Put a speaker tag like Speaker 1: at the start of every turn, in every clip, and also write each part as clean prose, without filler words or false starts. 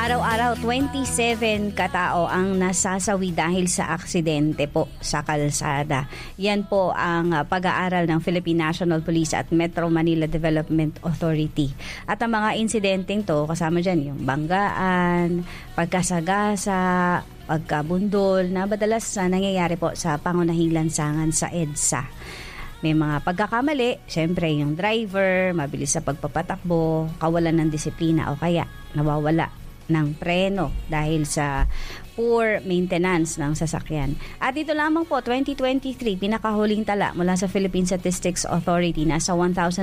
Speaker 1: Araw-araw, 27 katao ang nasasawi dahil sa aksidente po sa kalsada. Yan po ang pag-aaral ng Philippine National Police at Metro Manila Development Authority. At ang mga insidenteng to, kasama dyan yung banggaan, pagkasagasa, pagkabundol, na madalas nangyayari po sa pangunahing lansangan sa EDSA. May mga pagkakamali, syempre yung driver, mabilis sa pagpapatakbo, kawalan ng disiplina o kaya nawawala ng preno dahil sa poor maintenance ng sasakyan. At dito lamang po, 2023, pinakahuling tala mula sa Philippine Statistics Authority, nasa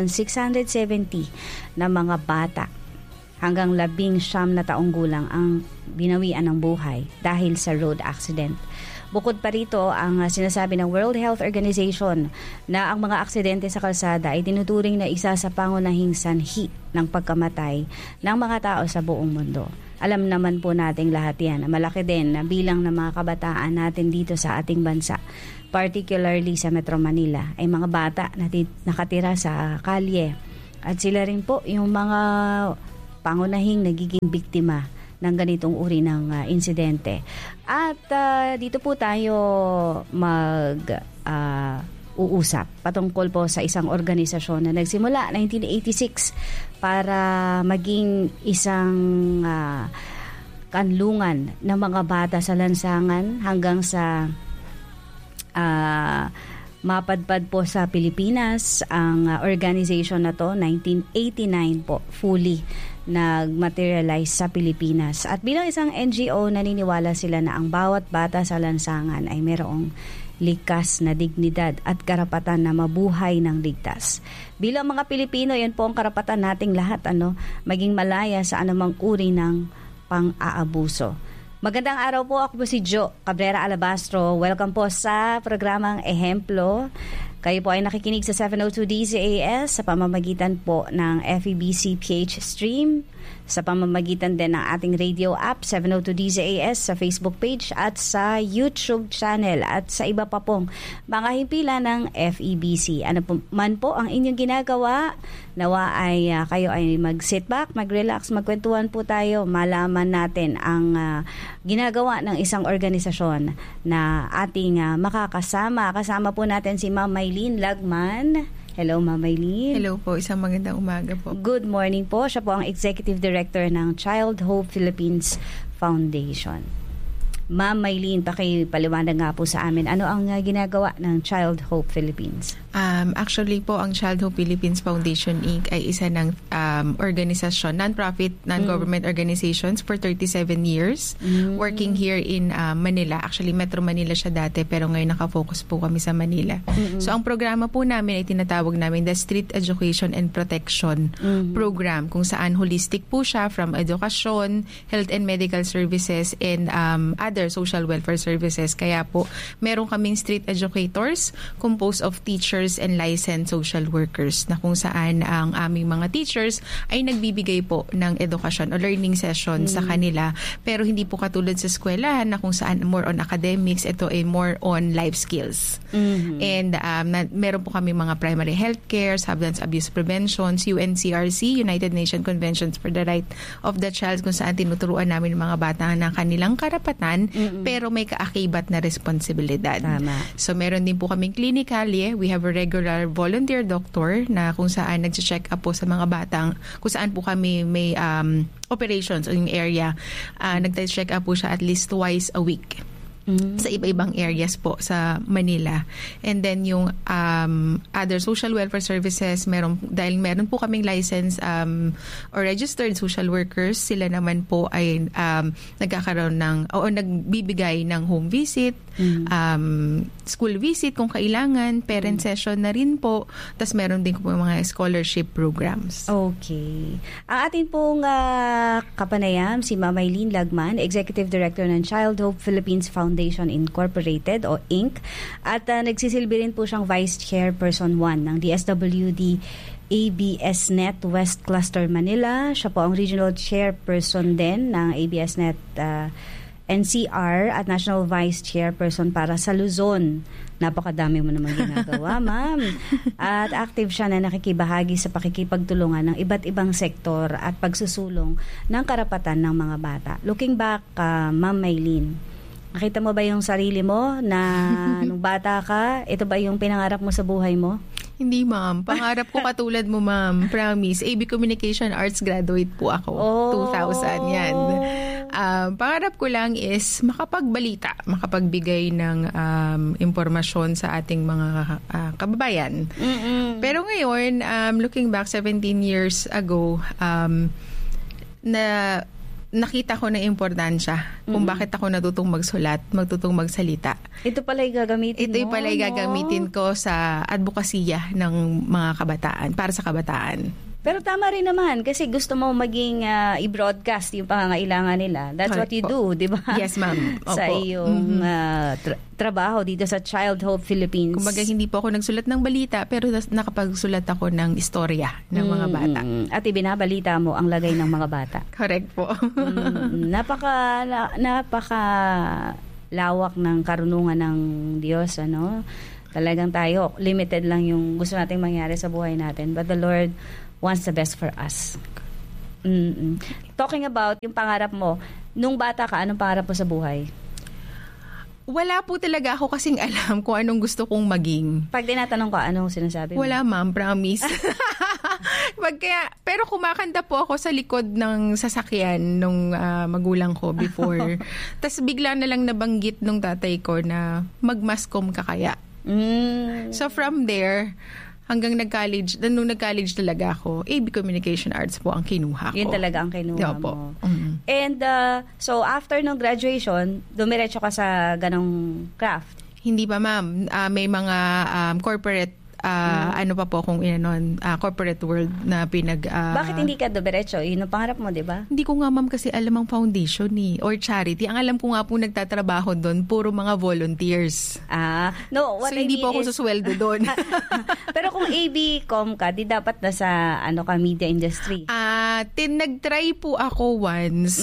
Speaker 1: 1,670 na mga bata hanggang 19 na taong gulang ang binawian ng buhay dahil sa road accident. Bukod pa rito, ang sinasabi ng World Health Organization na ang mga aksidente sa kalsada ay tinuturing na isa sa pangunahing sanhi ng pagkamatay ng mga tao sa buong mundo. Alam naman po nating lahat yan na malaki din na bilang ng mga kabataan natin dito sa ating bansa, particularly sa Metro Manila, ay mga bata na nakatira sa kalye. At sila rin po yung mga pangunahing nagiging biktima ng ganitong uri ng insidente. At dito po tayo uusap patungkol po sa isang organisasyon na nagsimula 1986 para maging isang kanlungan ng mga bata sa lansangan hanggang sa mapadpad po sa Pilipinas. Ang organization na to, 1989 po, fully nag-materialize sa Pilipinas. At bilang isang NGO, naniniwala sila na ang bawat bata sa lansangan ay mayroong likas na dignidad at karapatan na mabuhay ng ligtas. Bilang mga Pilipino, yan po ang karapatan nating lahat, maging malaya sa anumang uri ng pang-aabuso. Magandang araw po, ako po si Jo Cabrera Alabastro. Welcome po sa programang Ehemplo. Kayo po ay nakikinig sa 702 DZAS sa pamamagitan po ng FEBC PH Stream, sa pamamagitan din ng ating radio app 702 DZAS sa Facebook page at sa YouTube channel at sa iba pa pong mga himpilan ng FEBC. Ano po man po ang inyong ginagawa, nawa ay kayo ay mag-sit back, mag-relax, magkwentuhan po tayo, malaman natin ang ginagawa ng isang organisasyon na ating makakasama. Kasama po natin si Ma'am Maylene Lagman. Hello, Ma'am Maylene.
Speaker 2: Hello po, isang magandang umaga po.
Speaker 1: Good morning po. Siya po ang Executive Director ng Child Hope Philippines Foundation. Ma'am Maylene, pakipaliwanag nga po sa amin, ano ang ginagawa ng Child Hope Philippines?
Speaker 2: Actually po, ang Child Hope Philippines Foundation Inc. ay isa ng organisasyon, non-profit, non-government organizations for 37 years, working here in Manila. Actually, Metro Manila siya dati, pero ngayon nakafocus po kami sa Manila. So, ang programa po namin ay tinatawag namin the Street Education and Protection Program, kung saan holistic po siya from edukasyon, health and medical services, and other social welfare services. Kaya po, meron kaming street educators composed of teachers and licensed social workers na kung saan ang aming mga teachers ay nagbibigay po ng edukasyon o learning session sa kanila. Pero hindi po katulad sa eskwelahan na kung saan more on academics, ito ay more on life skills. And meron po kami mga primary healthcare, substance abuse prevention, UNCRC, United Nations Conventions for the Right of the Child, kung saan tinuturuan namin mga bata na kanilang karapatan pero may kaakibat na responsibilidad.
Speaker 1: Tama.
Speaker 2: So meron din po kaming clinical, we have a regular volunteer doctor na kung saan nag-check up po sa mga batang, kung saan po kami may operations in area, nag-check up po siya at least twice a week. Sa iba-ibang areas po sa Manila. And then yung other social welfare services, dahil meron po kaming license or registered social workers, sila naman po ay nagkakaroon o nagbibigay ng home visit, school visit kung kailangan, parent session na rin po. Tapos meron din po mga scholarship programs.
Speaker 1: Okay. Ang atin pong kapanayam, si Ma'am Maylene Lagman, Executive Director ng Child Hope Philippines Foundation Incorporated o Inc. At nagsisilbi rin po siyang Vice Chairperson 1 ng DSWD ABS-NET West Cluster Manila. Siya po ang Regional Chairperson din ng ABS-NET NCR at National Vice Chairperson para sa Luzon. Napakadami mo naman ginagawa, ma'am. At active siya na nakikibahagi sa pakikipagtulungan ng iba't ibang sektor at pagsusulong ng karapatan ng mga bata. Looking back, Ma'am Maylene, nakita mo ba yung sarili mo na nung bata ka, ito ba yung pinangarap mo sa buhay mo?
Speaker 2: Hindi, ma'am. Pangarap ko katulad mo, ma'am. Promise. AB Communication Arts graduate po ako. 2000, yan. Pangarap ko lang is makapagbalita, makapagbigay ng impormasyon sa ating mga kababayan. Pero ngayon, looking back 17 years ago, nakita ko na importansya kung bakit ako natutong magsulat, magtutong magsalita.
Speaker 1: Ito pala'y gagamitin mo.
Speaker 2: Ito pala'y gagamitin ko sa advokasya ng mga kabataan, para sa kabataan.
Speaker 1: Pero tama rin naman kasi gusto mo maging i-broadcast yung pangangailangan nila. That's what you do, di ba?
Speaker 2: Yes, ma'am. Opo.
Speaker 1: Sa iyong trabaho dito sa Child Hope Philippines.
Speaker 2: Kumbaga, hindi po ako nagsulat ng balita pero nakapagsulat ako ng istorya ng mga bata.
Speaker 1: At ibinabalita mo ang lagay ng mga bata.
Speaker 2: Correct po.
Speaker 1: Napaka lawak ng karunungan ng Diyos, ano? Talagang tayo, limited lang yung gusto nating mangyari sa buhay natin. But the Lord wants the best for us. Talking about yung pangarap mo, nung bata ka, anong pangarap mo sa buhay?
Speaker 2: Wala po talaga ako kasing alam kung anong gusto kong maging.
Speaker 1: Pag tinatanong ko, anong sinasabi mo?
Speaker 2: Wala, ma'am, promise. Pero kumakanta po ako sa likod ng sasakyan nung magulang ko before. Tapos bigla na lang nabanggit nung tatay ko na mag-mascom ka kaya. So from there, hanggang nung nag-college talaga ako, AB Communication Arts po ang kinuha ko.
Speaker 1: Yun talaga ang kinuha mo. And so after nung graduation, dumiretso ka sa ganong craft?
Speaker 2: Hindi pa, ma'am. May mga corporate ano pa po kung corporate world na
Speaker 1: Bakit hindi ka diretso? Yun ang pangarap mo, di ba?
Speaker 2: Hindi ko nga, ma'am, kasi alam ang foundation or charity. Ang alam ko nga po nagtatrabaho doon, puro mga volunteers.
Speaker 1: No, what
Speaker 2: so hindi po ako susweldo doon.
Speaker 1: Pero kung AB-com ka, di dapat nasa media industry?
Speaker 2: Nag-try po ako once.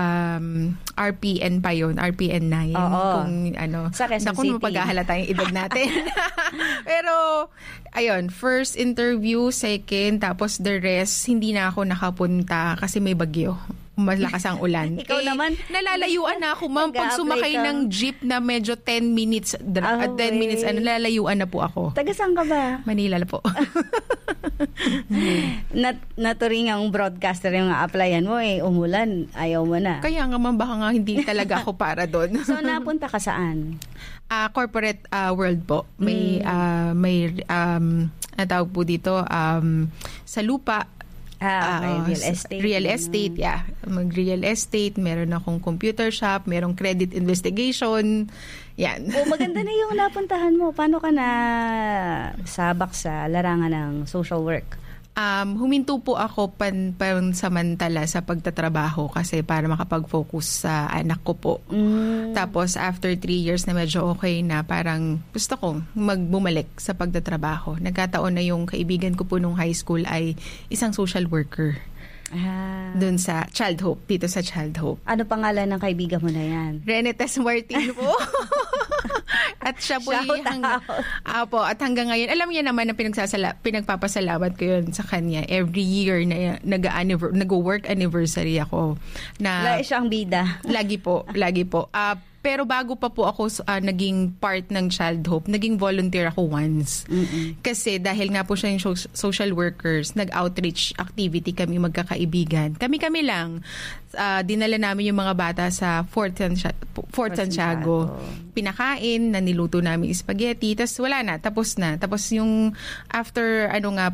Speaker 2: RPN pa yun, RPN 9. Kung
Speaker 1: sa Quezon
Speaker 2: City.
Speaker 1: Naku,
Speaker 2: mapaghahalata yung edad natin. Pero ayun, first interview, second, tapos the rest, hindi na ako nakapunta kasi may bagyo. Malakas ang ulan.
Speaker 1: Ikaw naman.
Speaker 2: Nalalayuan na ako, ma'am. Pag sumakay ng jeep na medyo 10 minutes, 10 minutes, nalalayuan na po ako.
Speaker 1: Taga saan ka ba?
Speaker 2: Manila po.
Speaker 1: Naturing ang broadcaster yung applyan mo umulan, ayaw mo na.
Speaker 2: Kaya nga, ma'am, baka nga hindi talaga ako para doon.
Speaker 1: So, napunta ka saan?
Speaker 2: Corporate world po. May tawag po dito, sa lupa.
Speaker 1: Real estate.
Speaker 2: Real estate, yeah. Mag-real estate, meron akong computer shop, merong credit investigation. Yan.
Speaker 1: Maganda na yung napuntahan mo. Paano ka na sabak sa larangan ng social work?
Speaker 2: Huminto po ako pansamantala sa pagtatrabaho kasi para makapag-focus sa anak ko po. Tapos after 3 years na medyo okay na, parang gusto kong bumalik sa pagtatrabaho. Nagkataon na yung kaibigan ko po nung high school ay isang social worker. Doon sa Child Hope, dito sa Child Hope.
Speaker 1: Ano pangalan ng kaibigan mo na yan?
Speaker 2: Renetes Martin po. At siya po at hanggang ngayon, alam niya naman na pinagpapasalamat ko yun sa kanya. Every year na nag-work anniversary ako.
Speaker 1: Lagi siyang bida.
Speaker 2: Lagi po. Pero bago pa po ako naging part ng Child Hope, naging volunteer ako once. Kasi dahil nga po siya yung social workers, nag-outreach activity kami magkakaibigan. Kami lang. Dinala namin yung mga bata sa Fort Santiago. Pinakain, niluto namin spaghetti. Tapos wala na, tapos na. Tapos yung after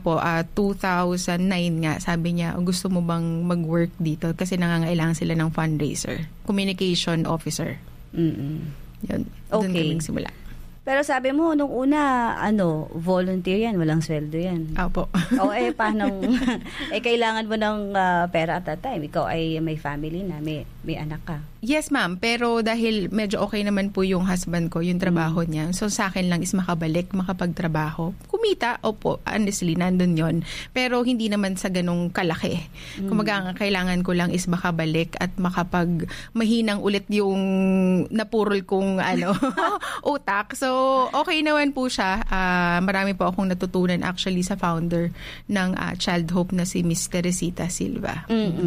Speaker 2: 2009 nga, sabi niya, gusto mo bang mag-work dito? Kasi nangangailangan sila ng fundraiser. Communication officer. Yun. Doon kaming simula.
Speaker 1: Pero sabi mo, nung una, volunteer yan, walang sweldo yan.
Speaker 2: Opo.
Speaker 1: Paano, kailangan mo ng pera at that time. Ikaw ay may family na, may anak ka.
Speaker 2: Yes, ma'am. Pero dahil medyo okay naman po yung husband ko, yung trabaho niya. So, sa akin lang is makapagtrabaho. Kumita, opo, honestly, nandun yon. Pero hindi naman sa ganong kalaki. Kumaga, kailangan ko lang is makabalik at mahinang ulit yung napurol kong utak. So, okay naman po siya. Marami po akong natutunan actually sa founder ng Child Hope na si Miss Teresita Silva.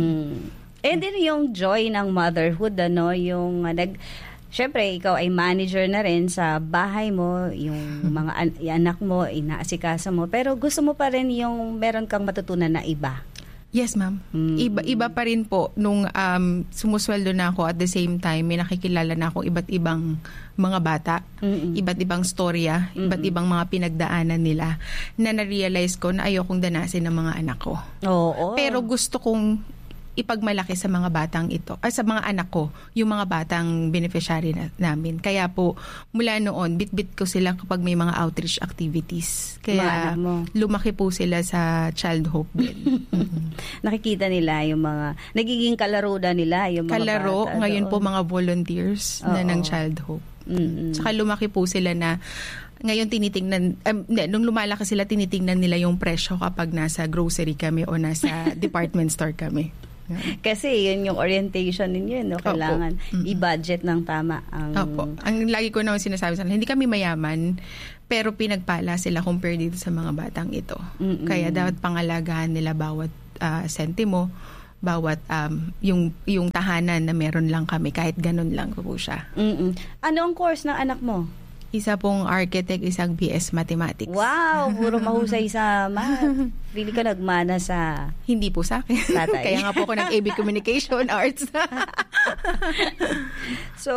Speaker 1: And then yung joy ng motherhood, yung syempre, ikaw ay manager na rin sa bahay mo, yung mga anak mo, inaasikaso mo, pero gusto mo pa rin yung meron kang matutunan na iba.
Speaker 2: Yes, ma'am. Iba pa rin po nung sumusweldo na ako at the same time, may nakikilala na ako iba't ibang mga bata, iba't ibang storya, iba't ibang mga pinagdaanan nila na na-realize ko na ayokong danasin ng mga anak ko.
Speaker 1: Oo.
Speaker 2: Pero gusto kong ipagmalaki sa mga batang ito, sa mga anak ko, yung mga batang beneficiary namin. Kaya po, mula noon, bit-bit ko sila kapag may mga outreach activities. Kaya lumaki po sila sa Child Hope din.
Speaker 1: Nakikita nila yung mga, nagiging kalaro na nila yung mga
Speaker 2: kalaro,
Speaker 1: bata.
Speaker 2: Ngayon po mga volunteers na ng Child Hope. Saka lumaki po sila na ngayon tinitingnan, nung lumalaki sila, tinitingnan nila yung presyo kapag nasa grocery kami o nasa department store kami.
Speaker 1: Kasi yun yung orientation ninyo, no? Kailangan i-budget ng tama.
Speaker 2: Ang lagi ko naman sinasabi sa kanila, hindi kami mayaman, pero pinagpala sila compare dito sa mga batang ito. Kaya dapat pangalagaan nila bawat sentimo, bawat yung tahanan na meron lang kami, kahit ganun lang po siya.
Speaker 1: Ano ang course ng anak mo?
Speaker 2: Isa pong architect, isang BS Mathematics.
Speaker 1: Wow! Puro mahusay sa math. Pili ka nagmana sa...
Speaker 2: Hindi po sa akin.
Speaker 1: Tatay.
Speaker 2: Kaya nga po ako ng AB Communication Arts.
Speaker 1: So,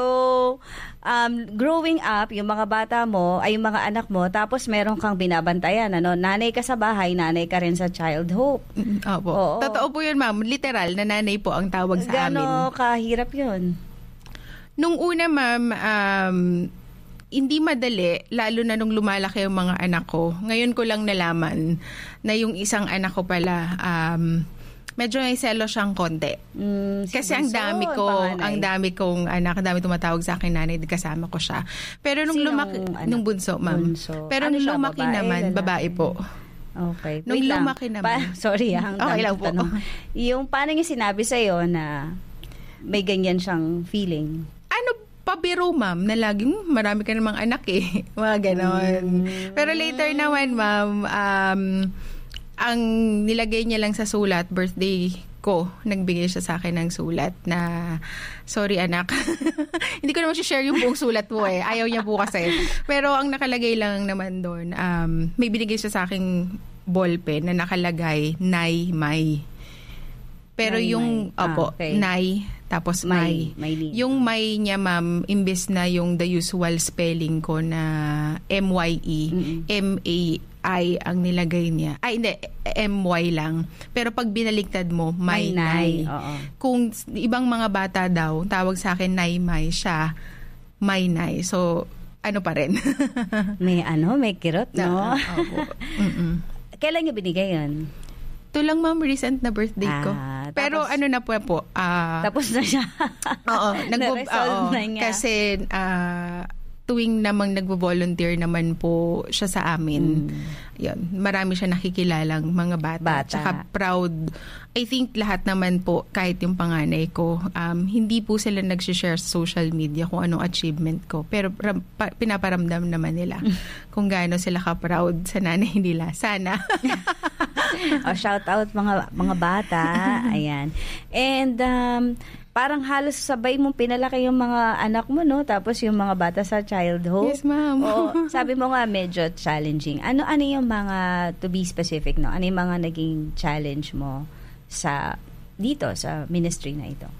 Speaker 1: growing up, yung mga bata mo, ay yung mga anak mo, tapos meron kang binabantayan. Nanay ka sa bahay, nanay ka rin sa Child Hope.
Speaker 2: Opo. Oo. Totoo po yun, ma'am. Literal, na nanay po ang tawag sa amin.
Speaker 1: Gano'ng kahirap yun?
Speaker 2: Nung una, ma'am, hindi madali, lalo na nung lumalaki yung mga anak ko. Ngayon ko lang nalaman na yung isang anak ko pala, medyo may selo siyang konti. Kasi ang dami kong anak, ang dami tumatawag sa akin nanay, kasama ko siya. Pero nung nung bunso, ma'am. Pero nung lumaki naman, babae po.
Speaker 1: Okay.
Speaker 2: Nung lumaki naman.
Speaker 1: Sorry, okay lang po. Yung paano niya sinabi sa'yo na may ganyan siyang feeling?
Speaker 2: Pabiro, ma'am, na laging marami ka namang anak eh. Mga ganon. Pero later naman, ma'am, ang nilagay niya lang sa sulat, birthday ko, nagbigay siya sa akin ng sulat na, sorry anak, hindi ko naman share yung buong sulat mo eh. Ayaw niya po kasi. Pero ang nakalagay lang naman doon, may binigay siya sa aking ballpen na nakalagay, Nay, May. Pero
Speaker 1: Nay,
Speaker 2: yung,
Speaker 1: okay.
Speaker 2: Nay, tapos May. Yung May niya, ma'am, imbes na yung the usual spelling ko na M-Y-E, M-A-I ang nilagay niya. Ay, hindi, M-Y lang. Pero pag binaliktad mo, May Nay. Kung ibang mga bata daw, tawag sa akin Nay May, siya, May Nay. So, ano pa rin?
Speaker 1: may kirot, no? Kailan niyo binigay yun?
Speaker 2: Ito lang, ma'am, recent na birthday ko. Pero tapos, ano na po.
Speaker 1: Tapos na siya.
Speaker 2: Oo. Na niya. Kasi tuwing namang nagvo-volunteer naman po siya sa amin. Yun, marami siya nakikilalang mga bata. Tsaka proud. I think lahat naman po, kahit yung panganay ko, hindi po sila nag-share sa social media kung anong achievement ko. Pero pinaparamdam naman nila kung gaano sila ka-proud sa nanay nila. Sana.
Speaker 1: Shout out mga bata. Ayan. And parang halos sabay mong pinalaki yung mga anak mo, no? Tapos yung mga bata sa Child Hope.
Speaker 2: Yes, ma'am.
Speaker 1: Oo, sabi mo nga medyo challenging. Ano yung mga, to be specific, no? Ano yung mga naging challenge mo dito sa ministry na ito?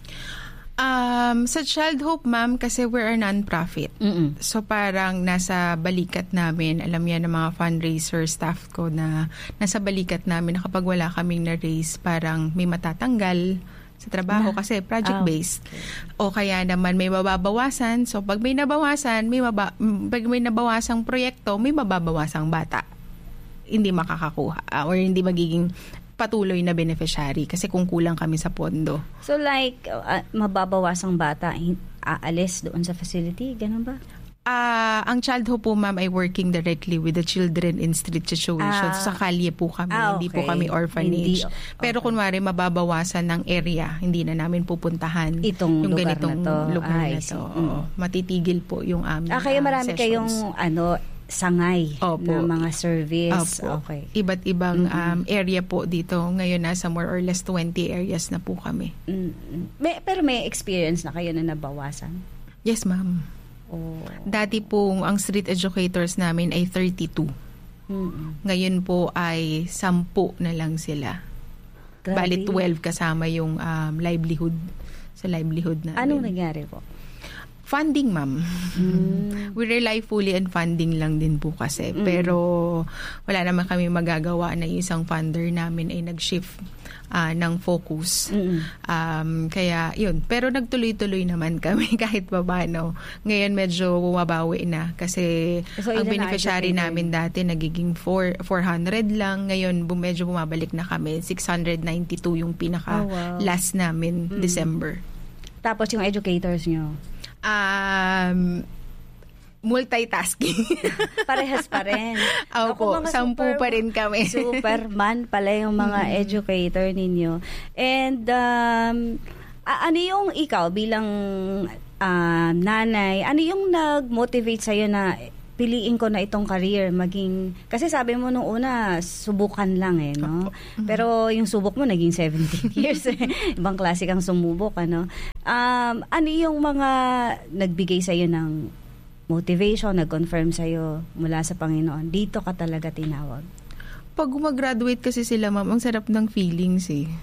Speaker 2: Sa Child Hope, ma'am, kasi we're a non-profit. So parang nasa balikat namin, alam yan ng mga fundraiser staff ko na nasa balikat namin na kapag wala kaming na-raise, parang may matatanggal sa trabaho kasi project-based. O kaya naman may mababawasan. So pag may nabawasan, pag may nabawasang proyekto, may mababawasang bata. Hindi makakakuha or hindi magiging patuloy na beneficiary kasi kung kulang kami sa pondo.
Speaker 1: So like, mababawasang bata, aalis doon sa facility? Ganun ba?
Speaker 2: Ang Child Hope po, ma'am, ay working directly with the children in street situations. Sa kalye po kami, hindi po kami orphanage. Pero kunwari, mababawasan ng area, hindi na namin pupuntahan
Speaker 1: itong
Speaker 2: yung
Speaker 1: lugar
Speaker 2: ganitong
Speaker 1: na to.
Speaker 2: lugar na to. Matitigil po yung aming
Speaker 1: kaya marami
Speaker 2: sessions.
Speaker 1: kayong sangay ng mga service.
Speaker 2: Opo.
Speaker 1: Okay.
Speaker 2: Iba't ibang area po dito. Ngayon nasa more or less 20 areas na po kami.
Speaker 1: Pero may experience na kayo na nabawasan?
Speaker 2: Yes, ma'am. Dati po, ang street educators namin ay 32. Ngayon po ay 10 na lang sila. Bali 12 kasama yung livelihood. Sa livelihood namin.
Speaker 1: Anong nangyari po?
Speaker 2: Funding, ma'am. We rely fully on funding lang din po kasi. Pero wala naman kami magagawa na yung isang funder namin ay nag-shift ng focus. Kaya yun. Pero nagtuloy-tuloy naman kami kahit paano. Ngayon medyo bumabawi na kasi ang beneficiary namin dati nagiging 400 lang. Ngayon medyo bumabalik na kami. 692 yung pinaka last namin December.
Speaker 1: Tapos yung educators nyo?
Speaker 2: Multitasking.
Speaker 1: Parehas pa rin.
Speaker 2: Opo, 10 pa rin kami.
Speaker 1: Superman pala yung mga educator ninyo. And ano yung ikaw bilang nanay, ano yung nag-motivate sa'yo na piliin ko na itong career, kasi sabi mo nung una, subukan lang no? Pero yung subok mo, naging 17 years. Ibang klase kang sumubok, ano? Ano yung mga nagbigay sa'yo ng motivation, nag-confirm sa'yo mula sa Panginoon? Dito ka talaga tinawag. Pag
Speaker 2: gumagraduate kasi sila, ma'am, ang sarap ng feelings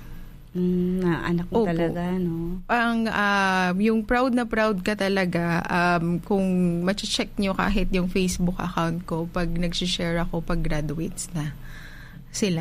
Speaker 1: anak mo talaga, no?
Speaker 2: Yung proud na proud ka talaga, kung ma-check nyo kahit yung Facebook account ko, pag nag-share ako pag graduates na sila,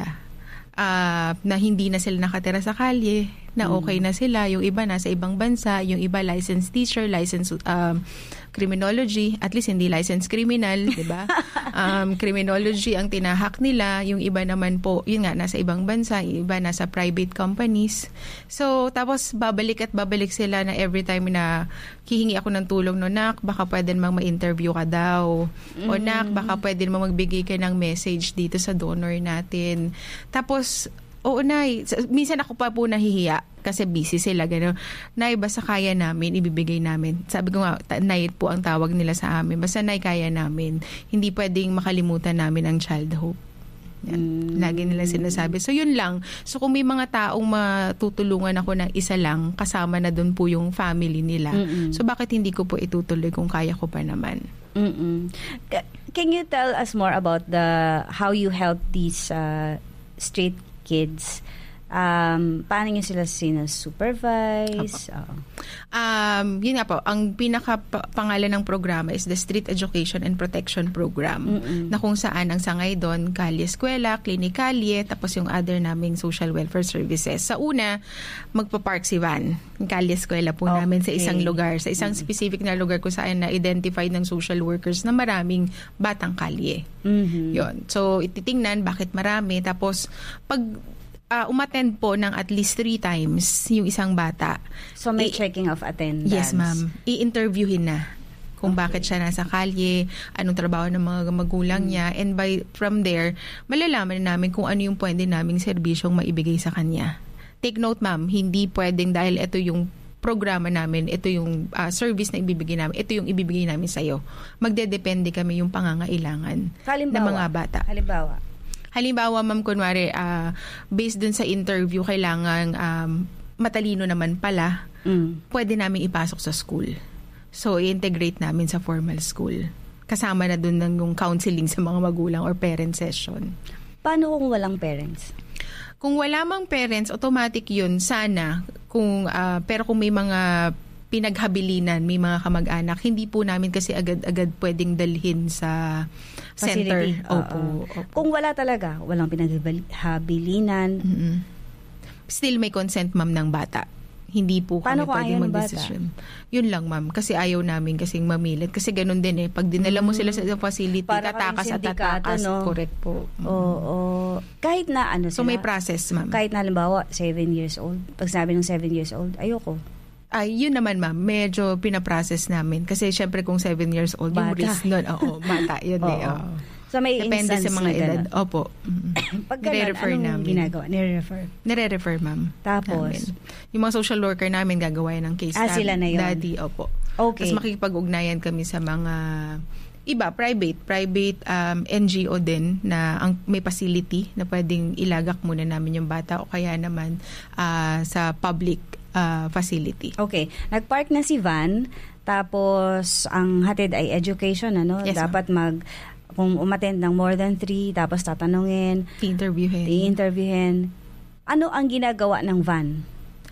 Speaker 2: na hindi na sila nakatira sa kalye, na okay na sila, yung iba nasa ibang bansa, yung iba licensed teacher, licensed criminology, at least hindi licensed criminal, di ba? Criminology ang tinahak nila, yung iba naman po, yun nga, nasa ibang bansa, yung iba nasa private companies. So, tapos babalik sila na every time na hihingi ako ng tulong, no, nak, baka pwede namang ma-interview ka daw. O nak, baka pwede namang magbigay ka ng message dito sa donor natin. Tapos, oo, Nay. Minsan ako pa po nahihiya kasi busy sila. Gano'n. Nay, basta kaya namin, ibibigay namin. Sabi ko nga, Nay po ang tawag nila sa amin. Basta Nay, kaya namin. Hindi pwedeng makalimutan namin ang Child Hope. Yan. Lagi nila sinasabi. So, yun lang. So, kung may mga taong matutulungan ako ng isa lang, kasama na doon po yung family nila. So, bakit hindi ko po itutuloy kung kaya ko pa naman?
Speaker 1: Can you tell us more about how you help these street kids? Paano nyo sila supervise?
Speaker 2: Yun nga po, ang pinaka-pangalan ng programa is the Street Education and Protection Program, na kung saan ang sangay doon, Kalye Eskwela, Klinikalye, tapos yung other naming social welfare services. Sa una, magpa-park si Van, Kalye Eskwela po namin sa isang lugar, sa isang specific na lugar kung saan na-identified ng social workers na maraming batang kalye. Yun. So, ititingnan bakit marami. Tapos, pag umattend po ng at least 3 times yung isang bata.
Speaker 1: So may checking of attendance?
Speaker 2: Yes, ma'am. I-interviewin na kung bakit siya nasa kalye, anong trabaho ng mga magulang niya, and from there, malalaman namin kung ano yung pwede naming serbisyong maibigay sa kanya. Take note, ma'am, hindi pwedeng dahil ito yung programa namin, ito yung service na ibibigay namin, ito yung ibibigay namin sa'yo. Magdedepende kami yung pangangailangan ng mga bata. Halimbawa, ma'am, kunwari, based dun sa interview, kailangan matalino naman pala, pwede namin ipasok sa school. So, i-integrate namin sa formal school. Kasama na dun ng yung counseling sa mga magulang or parent session.
Speaker 1: Paano kung walang parents?
Speaker 2: Kung wala mang parents, automatic yun, sana. Pero kung may mga pinaghabilinan, may mga kamag-anak, hindi po namin kasi agad-agad pwedeng dalhin sa center. Opo.
Speaker 1: Kung wala talaga, walang pinaghabilinan.
Speaker 2: Still may consent, ma'am, ng bata. Hindi po
Speaker 1: Paano
Speaker 2: kami
Speaker 1: kung
Speaker 2: pwedeng
Speaker 1: ayaw ng bata?
Speaker 2: mag-desisyon. Yun lang, ma'am. Kasi ayaw namin kasing mamilit. Kasi ganun din Pag dinala mo sila sa facility,
Speaker 1: Para
Speaker 2: tatakas
Speaker 1: kayong
Speaker 2: at
Speaker 1: sindikato,
Speaker 2: tatakas.
Speaker 1: no?
Speaker 2: Correct po.
Speaker 1: Oo. Kahit na ano
Speaker 2: So
Speaker 1: sila.
Speaker 2: may process, ma'am.
Speaker 1: Kahit na halimbawa, 7 years old. Pag sabi ng 7 years old, ayoko.
Speaker 2: Ay, yun naman, ma'am. Medyo pinaprocess namin. Kasi syempre kung 7 years old, yung
Speaker 1: Bata.
Speaker 2: risk nun. Oo, bata. Yun
Speaker 1: Oo.
Speaker 2: Oo.
Speaker 1: So may
Speaker 2: Depende
Speaker 1: instance
Speaker 2: sa mga
Speaker 1: na
Speaker 2: edad.
Speaker 1: ganun.
Speaker 2: Opo.
Speaker 1: Pag ganun,
Speaker 2: Nire-refer
Speaker 1: anong
Speaker 2: namin.
Speaker 1: ginagawa? Nire-refer.
Speaker 2: Nire-refer, ma'am.
Speaker 1: Tapos?
Speaker 2: Namin. Yung mga social worker namin gagawa ng case.
Speaker 1: Sila na yun?
Speaker 2: Daddy, opo.
Speaker 1: Okay.
Speaker 2: Tapos makikipag-ugnayan kami sa mga iba, private NGO din na may facility na pwedeng ilagak muna namin yung bata o kaya naman sa public facility.
Speaker 1: Okay. Nag-park na si Van, tapos ang hatid ay education, ano?
Speaker 2: Yes,
Speaker 1: Dapat kung umattend ng more than 3, tapos tatanungin, i-interviewin. Ano ang ginagawa ng Van?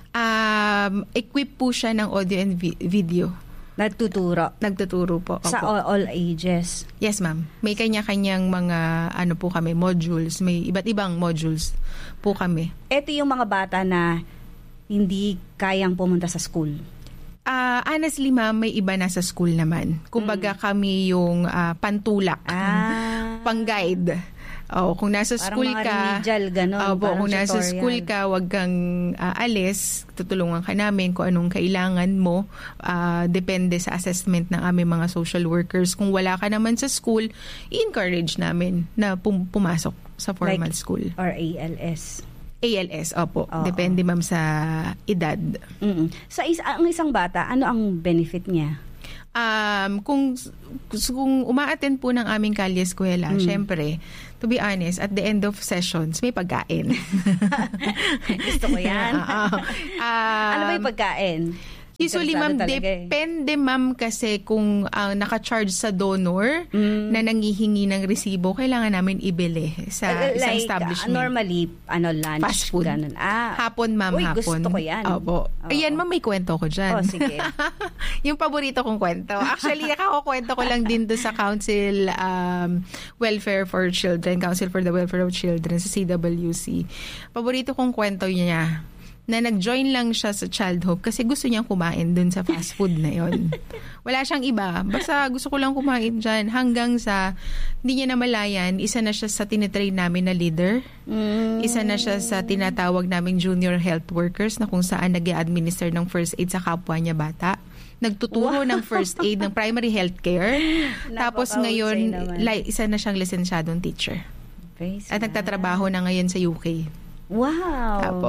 Speaker 2: Equip po siya ng audio and video.
Speaker 1: Nagtuturo
Speaker 2: po.
Speaker 1: sa
Speaker 2: Opo.
Speaker 1: all ages.
Speaker 2: Yes, ma'am. May kanya-kanyang mga po kami, modules. May iba't ibang modules po kami.
Speaker 1: Ito yung mga bata na hindi kayang pumunta sa school.
Speaker 2: Honestly, ma'am, may iba nasa school naman. Kumbaga kami yung pantulak, pang-guide. Kung nasa
Speaker 1: Parang
Speaker 2: school
Speaker 1: mga
Speaker 2: ka,
Speaker 1: remedial, ganun.
Speaker 2: kung nasa
Speaker 1: tutorial.
Speaker 2: school ka, wag kang alis. Tutulungan ka namin kung anong kailangan mo. Depende sa assessment ng aming mga social workers. Kung wala ka naman sa school, i-encourage namin na pumasok sa formal school.
Speaker 1: Or ALS.
Speaker 2: ALS, opo.
Speaker 1: Oo.
Speaker 2: Depende, ma'am, sa edad.
Speaker 1: Ang isang bata, ano ang benefit niya?
Speaker 2: Kung umaattend po ng aming kalye eskwela, syempre, to be honest, at the end of sessions, may pagkain.
Speaker 1: Gusto ko yan. Ano ba yung pagkain?
Speaker 2: Usually, ma'am, depende, ma'am, kasi kung naka-charge sa donor na nangihingi ng resibo, kailangan namin ibili sa isang establishment.
Speaker 1: Normally, lunch.
Speaker 2: Fast food.
Speaker 1: Ganun.
Speaker 2: Hapon, ma'am,
Speaker 1: Uy,
Speaker 2: hapon.
Speaker 1: gusto ko yan.
Speaker 2: Opo. Ayan, ma'am, may kwento ko dyan.
Speaker 1: Oh, sige.
Speaker 2: Yung paborito kong kwento. Actually, nakakukwento ko lang din doon sa Council Welfare for Children, Council for the Welfare of Children sa CWC. Paborito kong kwento niya na nag-join lang siya sa Child Hope kasi gusto niyang kumain dun sa fast food na yon. Wala siyang iba. Basta gusto ko lang kumain dyan hanggang sa hindi niya namalayan, isa na siya sa tinitrain namin na leader. Isa na siya sa tinatawag naming junior health workers na kung saan nag-administer ng first aid sa kapwa niya bata. Nagtuturo ng first aid ng primary health care. Tapos ngayon, isa na siyang lisensyadong teacher. At nagtatrabaho na ngayon sa UK.
Speaker 1: Wow!
Speaker 2: Apo.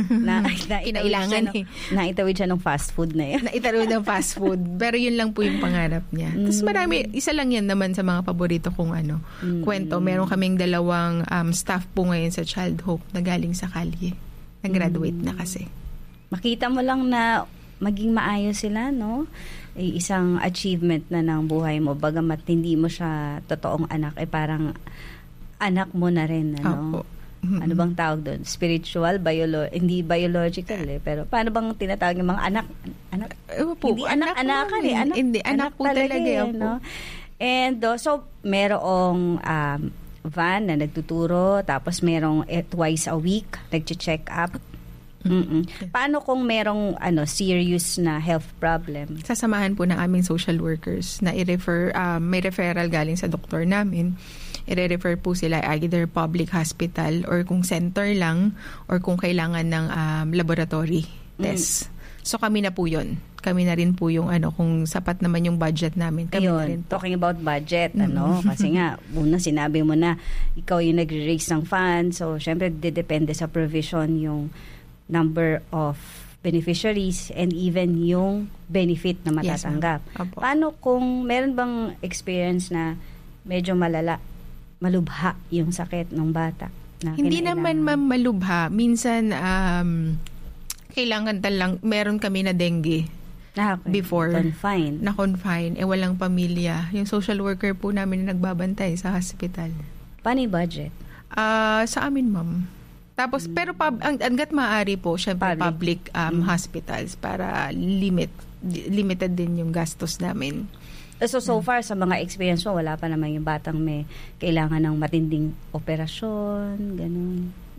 Speaker 1: Naitawid siya ng fast food na yan.
Speaker 2: Naitawid ng fast food. Pero yun lang po yung pangarap niya. Tapos isa lang yan naman sa mga paborito kong kwento. Meron kaming 2 staff po ngayon sa Child Hope na galing sa kalye. Nag-graduate na kasi.
Speaker 1: Makita mo lang na maging maayos sila, no? Isang achievement na ng buhay mo. Bagamat hindi mo siya totoong anak, parang anak mo na rin, ano?
Speaker 2: Opo.
Speaker 1: Ano bang tawag doon? Spiritual, hindi biological pero paano bang tinatawag ng mga anak?
Speaker 2: Po,
Speaker 1: hindi anak-anakan
Speaker 2: Hindi, anak po talaga
Speaker 1: no? And so, merong van na nagtuturo, tapos merong twice a week, nag-check up. Paano kung merong serious na health problem?
Speaker 2: Sasamahan po ng aming social workers na i-refer, may referral galing sa doktor namin. I-refer po sila either public hospital or kung center lang or kung kailangan ng laboratory test. So kami na po yun. Kami na rin po yung kung sapat naman yung budget namin. Kami na rin po.
Speaker 1: Talking about budget, kasi nga, una sinabi mo na ikaw yung nagre-raise ng funds. So, syempre, depende sa provision yung number of beneficiaries and even yung benefit na matatanggap.
Speaker 2: Yes,
Speaker 1: paano kung meron bang experience na medyo malubha yung sakit ng bata?
Speaker 2: Hindi naman, ma'am, malubha. Minsan, kailangan talang, meron kami na dengue before. Na-confine. Walang pamilya. Yung social worker po namin na nagbabantay sa hospital.
Speaker 1: Paano yung budget?
Speaker 2: Sa amin, ma'am. Tapos, pero hanggat maaari po, syempre public hospitals para limited din yung gastos namin.
Speaker 1: So far, sa mga experience mo, wala pa naman yung batang may kailangan ng matinding operasyon, ganun?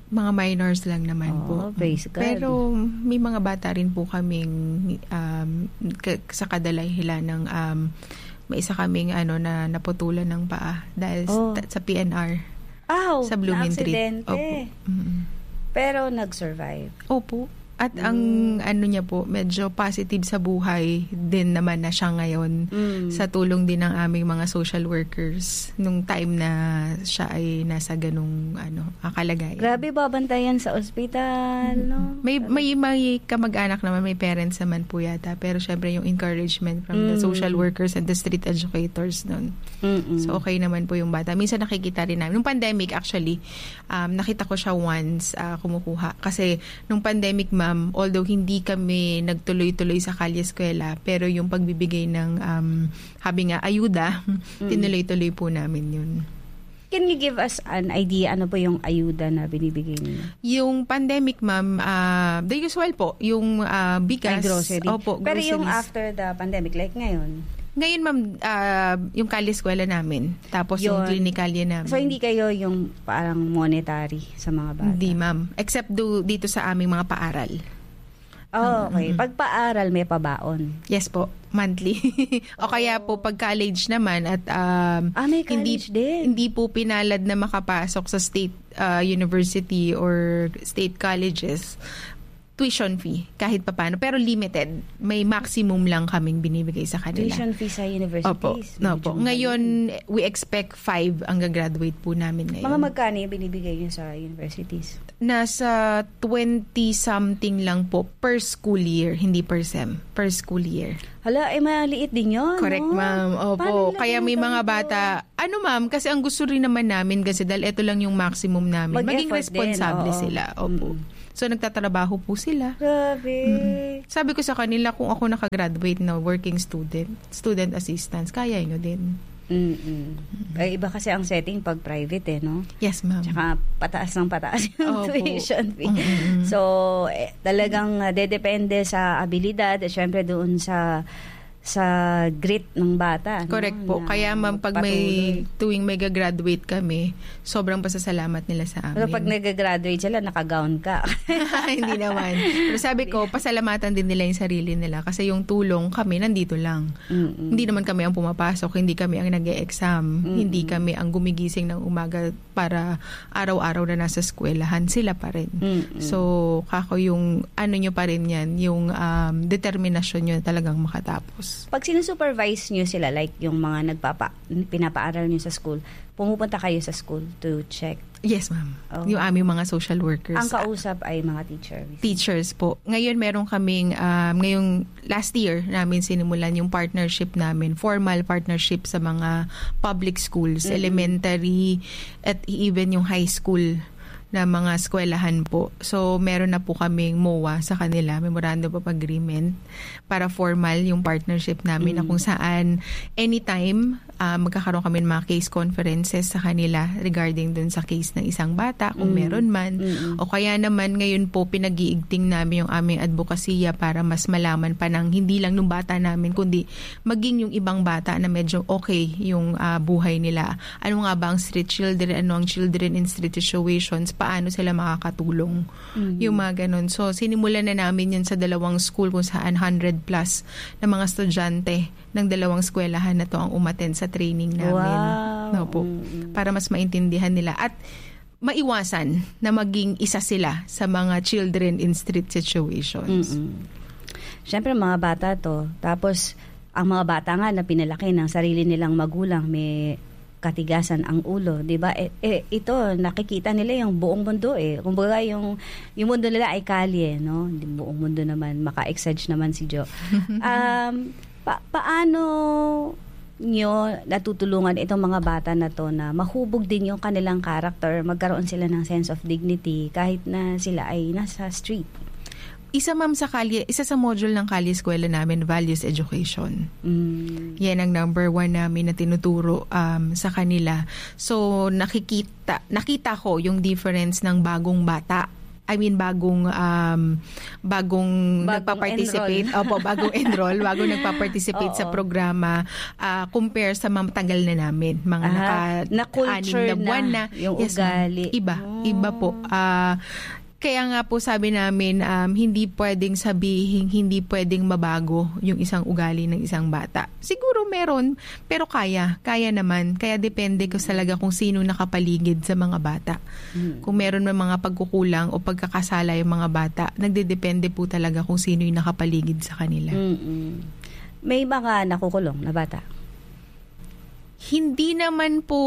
Speaker 2: Mga minors lang naman po.
Speaker 1: Praise God.
Speaker 2: Pero may mga bata rin po kaming sa kadalahilan ng may isa kaming na naputulan ng paa dahil sa PNR. Sa Bloomingtreet.
Speaker 1: Na-aksidente.
Speaker 2: Opo. Mm-hmm.
Speaker 1: Pero nag-survive.
Speaker 2: Opo. At ang niya po, medyo positive sa buhay din naman na siya ngayon sa tulong din ng aming mga social workers nung time na siya ay nasa ganung kalagayan.
Speaker 1: Grabe, babantayan sa ospital, no?
Speaker 2: May kamag-anak naman, may parents naman po yata. Pero syempre yung encouragement from the social workers and the street educators nun. So okay naman po yung bata. Minsan nakikita rin namin. Nung pandemic actually, nakita ko siya once kumukuha. Kasi nung pandemic, although hindi kami nagtuloy-tuloy sa Kalye Eskwela, pero yung pagbibigay ng ayuda, tinuloy-tuloy po namin yun.
Speaker 1: Can you give us an idea ano po yung ayuda na binibigay niyo?
Speaker 2: Yung pandemic, ma'am, the usual po, yung bigas.
Speaker 1: Ay, grocery.
Speaker 2: Opo,
Speaker 1: pero
Speaker 2: groceries.
Speaker 1: yung after the pandemic, like ngayon?
Speaker 2: Ngayon, ma'am, yung Kalye Eskwela namin. Tapos yung klinikalye namin.
Speaker 1: So, hindi kayo yung parang monetary sa mga bata?
Speaker 2: Hindi, ma'am. Except dito sa aming mga paaral.
Speaker 1: Okay. Pag paaral, may pabaon?
Speaker 2: Yes po. Monthly. O kaya po, pag college naman at
Speaker 1: may college din?
Speaker 2: Hindi po pinalad na makapasok sa state university or state colleges, tuition fee kahit papano, pero limited. May maximum lang kaming binibigay sa kanila.
Speaker 1: Tuition fee sa universities?
Speaker 2: Opo. Ngayon, we expect 5 ang gagraduate po namin ngayon.
Speaker 1: Mga magkano yung binibigay nyo sa universities?
Speaker 2: Nasa 20-something lang po per school year, hindi per sem. Per school year.
Speaker 1: Hala, maliit din yun,
Speaker 2: correct,
Speaker 1: no?
Speaker 2: ma'am. Opo. Kaya may mga bata, ma'am, kasi ang gusto rin naman namin kasi dahil ito lang yung maximum namin. Maging responsable sila. Opo. So, nagtatrabaho po sila.
Speaker 1: Grabe.
Speaker 2: Sabi ko sa kanila, kung ako nakagraduate na working student assistance, kaya nyo din.
Speaker 1: Ay, iba kasi ang setting pag private, no?
Speaker 2: Yes, ma'am.
Speaker 1: Tsaka pataas ng pataas yung tuition fee. So, talagang dedepende sa abilidad at syempre doon sa grit ng bata.
Speaker 2: Correct po. Kaya ma'am, pag tuwing may gagraduate kami, sobrang pasasalamat nila sa amin.
Speaker 1: Pero pag nag-graduate sila, naka-gown ka.
Speaker 2: Hindi naman. Pero sabi ko, pasalamatan din nila yung sarili nila kasi yung tulong kami nandito lang. Hindi naman kami ang pumapasok, hindi kami ang nag-e-exam, hindi kami ang gumigising ng umaga para araw-araw na nasa eskwelahan, sila pa rin. So, kako yung nyo pa rin yan, yung determinasyon nyo talagang makatapos.
Speaker 1: Pag sinusupervise nyo sila, like yung mga pinapaaral nyo sa school, pumupunta kayo sa school to check?
Speaker 2: Yes, ma'am. Yung aming mga social workers.
Speaker 1: Ang kausap ay mga teachers?
Speaker 2: Teachers po. Ngayon meron kaming, ngayong last year namin sinimulan yung partnership namin, formal partnership sa mga public schools, elementary, at even yung high school na mga eskwelahan po. So, meron na po kaming MOA sa kanila, Memorandum of Agreement, para formal yung partnership namin na kung saan anytime magkakaroon kami ng mga case conferences sa kanila regarding dun sa case ng isang bata, kung meron man. O kaya naman ngayon po pinag-iigting namin yung aming advokasya para mas malaman pa ng hindi lang nung bata namin, kundi maging yung ibang bata na medyo okay yung buhay nila. Ano nga ba ang street children, ano ang children in street situations, paano sila makakatulong, yung mga ganun. So, sinimulan na namin yun sa 2 school kung saan 100 plus na mga estudyante ng 2 eskwelahan na to ang umattend sa training namin.
Speaker 1: Wow.
Speaker 2: No po. Para mas maintindihan nila at maiwasan na maging isa sila sa mga children in street situations.
Speaker 1: Siyempre, mga bata to. Tapos, ang mga bata nga na pinalaki ng sarili nilang magulang, may katigasan ang ulo, 'di ba? Ito nakikita nila yung buong mundo Kumbaga yung mundo nila ay kalye, no? Buong mundo naman, maka-exage naman si Jo. Paano nyo natutulungan itong mga bata na to na mahubog din yung kanilang character, magkaroon sila ng sense of dignity kahit na sila ay nasa street?
Speaker 2: Isa sa module ng Kalye Eskwela namin, values education. Yan ang number 1 namin na tinuturo sa kanila. So nakita ko yung difference ng bagong bata bagong nagpa-participate. Opo, bagong enroll, bagong nagpa-participate sa programa compare sa mga matagal na namin. Mga
Speaker 1: na-culture
Speaker 2: na buwan na.
Speaker 1: Yung ugali.
Speaker 2: Iba po. Kaya nga po sabi namin, hindi pwedeng sabihin, hindi pwedeng mabago yung isang ugali ng isang bata. Siguro meron, pero kaya naman. Kaya depende ko talaga kung sino nakapaligid sa mga bata. Kung meron man mga pagkukulang o pagkakasala yung mga bata, nagdedepende po talaga kung sino yung nakapaligid sa kanila.
Speaker 1: May mga nakukulong na bata?
Speaker 2: Hindi naman po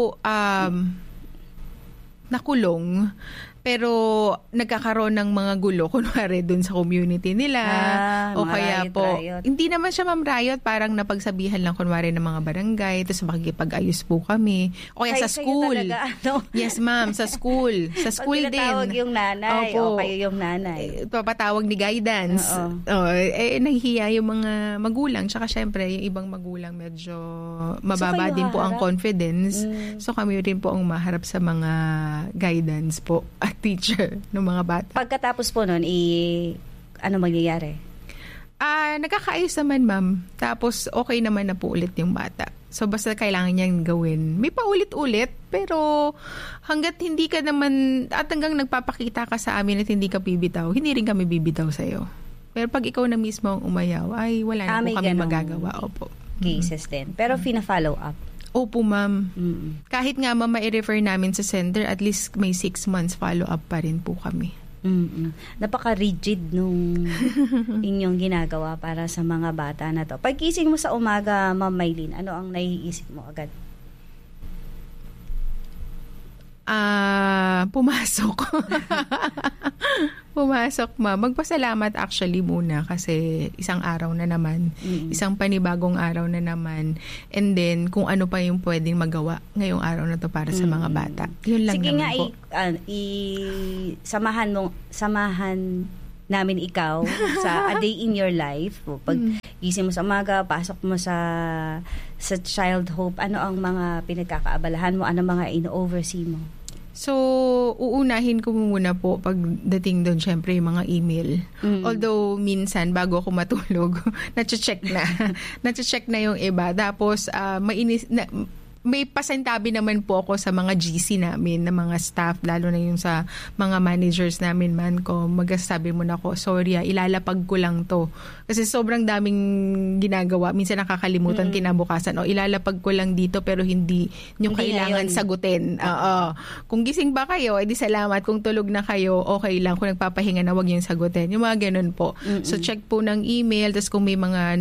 Speaker 2: nakulong, pero nagkakaroon ng mga gulo kunwari dun sa community nila o kaya po
Speaker 1: riot.
Speaker 2: Hindi naman siya riot, parang napagsabihan lang kunwari ng mga barangay, tapos makikipag-ayos po kami o kaya sa school
Speaker 1: talaga,
Speaker 2: yes ma'am, sa school din
Speaker 1: pinatawag yung nanay o kayo yung nanay,
Speaker 2: papatawag ni guidance. Nahihiya yung mga magulang, tsaka syempre yung ibang magulang medyo mababa din po ang confidence, so kami rin po ang maharap sa mga guidance po teacher ng mga bata.
Speaker 1: Pagkatapos po nun, ano mangyayari?
Speaker 2: Nagkakaayos naman, ma'am. Tapos, okay naman na po ulit yung bata. So, basta kailangan niyang gawin. May paulit-ulit, pero hanggat hindi ka naman, at hanggang nagpapakita ka sa amin at hindi ka bibitaw, hindi rin kami bibitaw sa'yo. Pero pag ikaw na mismo ang umayaw, ay wala na po kami magagawa. Opo.
Speaker 1: Cases din. Pero fina-follow up.
Speaker 2: Opo, ma'am. Kahit nga ma'am, ma-refer namin sa center, at least may 6 months follow-up pa rin po kami.
Speaker 1: Napaka-rigid nung inyong ginagawa para sa mga bata na to. Pagkising mo sa umaga, Ma'am Mylene, ano ang naiisip mo agad? Pumasok, ma'am. Magpasalamat actually muna kasi isang araw na naman, isang panibagong araw na naman, and then kung ano pa yung pwedeng magawa ngayong araw na to para sa mga bata. Yun lang sige
Speaker 2: naman po.
Speaker 1: Samahan namin ikaw sa a day in your life. Pag gising mo sa umaga, pasok mo sa Child Hope, ano ang mga pinagkakaabalahan mo? Ano mga in-oversee mo?
Speaker 2: So, uunahin ko muna po pagdating doon, syempre, yung mga email. Although, minsan, bago ako matulog, nache-check na yung iba. Tapos, may pasintabi naman po ako sa mga GC namin, na mga staff, lalo na yung sa mga managers namin man ko, magsasabi mo na ako, sorry, ilalapag ko lang to. Kasi sobrang daming ginagawa. Minsan nakakalimutan kinabukasan, ilalapag ko lang dito pero hindi nyo kailangan sagutin. Kung gising ba kayo, edi salamat. Kung tulog na kayo, okay lang. Kung nagpapahinga na, wag yung sagutin. Yung mga ganun po. So check po ng email, tapos kung may mga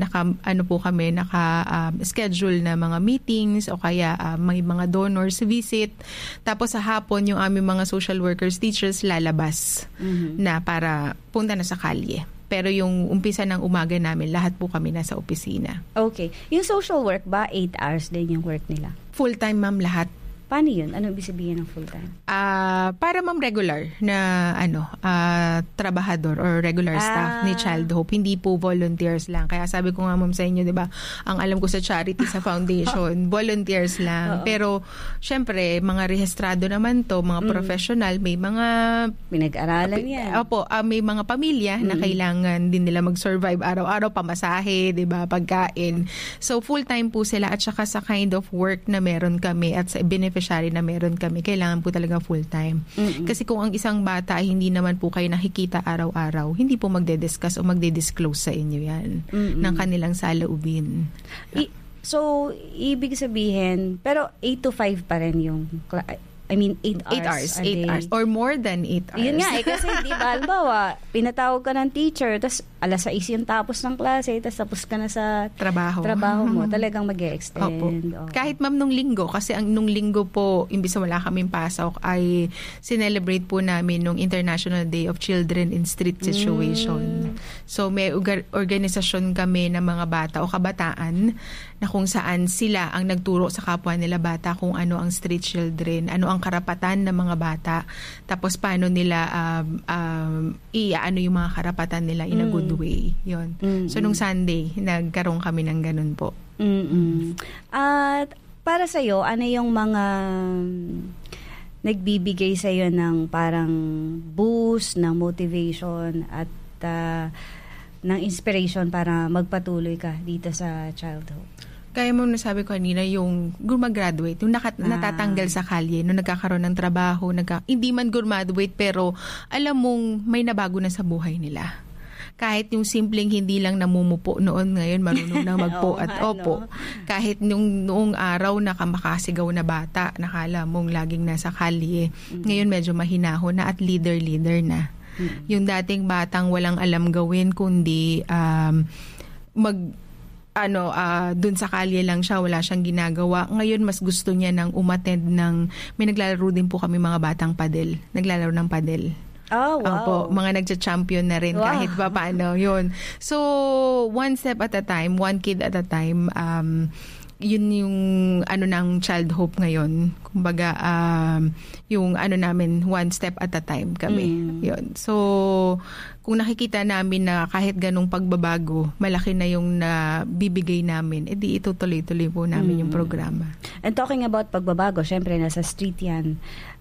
Speaker 2: naka-schedule na mga meetings o kaya may mga donors visit. Tapos sa hapon, yung aming mga social workers, teachers, lalabas na para punta na sa kalye. Pero yung umpisa ng umaga namin, lahat po kami nasa opisina.
Speaker 1: Okay. Yung social work ba, 8 hours din yung work nila?
Speaker 2: Full-time, ma'am, lahat.
Speaker 1: Paano yun? Ano ibig sabihin ng full-time?
Speaker 2: Para ma'am regular na trabahador or regular staff ni Child Hope. Hindi po volunteers lang. Kaya sabi ko nga ma'am sa inyo, di ba, ang alam ko sa charity, sa foundation, volunteers lang. Pero, syempre, mga rehistrado naman to, mga professional, may mga
Speaker 1: pinag-aralan yan.
Speaker 2: Opo, may mga pamilya na kailangan din nila mag-survive araw-araw, pamasahe, di ba, pagkain. So, full-time po sila at saka sa kind of work na meron kami at sa beneficiary na meron kami, kailangan po talaga full-time. Kasi kung ang isang bata ay hindi naman po kayo nakikita araw-araw, hindi po magde-discuss o magde-disclose sa inyo yan ng kanilang saloobin.
Speaker 1: So, ibig sabihin, pero 8 to 5 pa rin yung 8 hours.
Speaker 2: 8 hours. Or more than 8 hours.
Speaker 1: Yun nga kasi di ba, halimbawa, pinatawag ka ng teacher, tapos 6:00 yung tapos ng klase, tapos ka na sa trabaho mo. Talagang mag-e-extend.
Speaker 2: Kahit ma'am nung linggo, kasi nung linggo po, imbis na wala kaming pasok, ay sinelebrate po namin nung International Day of Children in Street Situation. So may organisasyon kami ng mga bata o kabataan na kung saan sila ang nagturo sa kapwa nila bata kung ano ang street children, ano ang karapatan ng mga bata, tapos paano nila ano yung mga karapatan nila in a good way. Yun. So nung Sunday, nagkaroon kami ng ganun po.
Speaker 1: At para sa'yo, ano yung mga nagbibigay sa iyo ng parang boost, ng motivation at ng inspiration para magpatuloy ka dito sa Child Hope?
Speaker 2: Kaya mo nasabi ko kanina, yung gumagraduate, yung natatanggal sa kalye, nung nagkakaroon ng trabaho, hindi man graduate, pero alam mong may nabago na sa buhay nila. Kahit yung simpleng hindi lang namumupo noon, ngayon marunong na magpo at opo. Kahit noong araw na makasigaw na bata, nakala mong laging nasa kalye, ngayon medyo mahinahon na at leader na. Yung dating batang walang alam gawin, kundi dun sa kalye lang siya, wala siyang ginagawa. Ngayon, mas gusto niya nang umattend may naglalaro din po kami mga batang padel. Naglalaro ng padel.
Speaker 1: Oh, wow.
Speaker 2: Opo, mga nagcha-champion na rin kahit pa paano yun. So, one step at a time, one kid at a time, yun yung ng Child Hope ngayon. Kumbaga, yung namin, one step at a time kami. Yun. So, kung nakikita namin na kahit ganong pagbabago, malaki na yung nabibigay namin, edi itutuloy-tuloy po namin yung programa.
Speaker 1: And talking about pagbabago, syempre nasa street yan.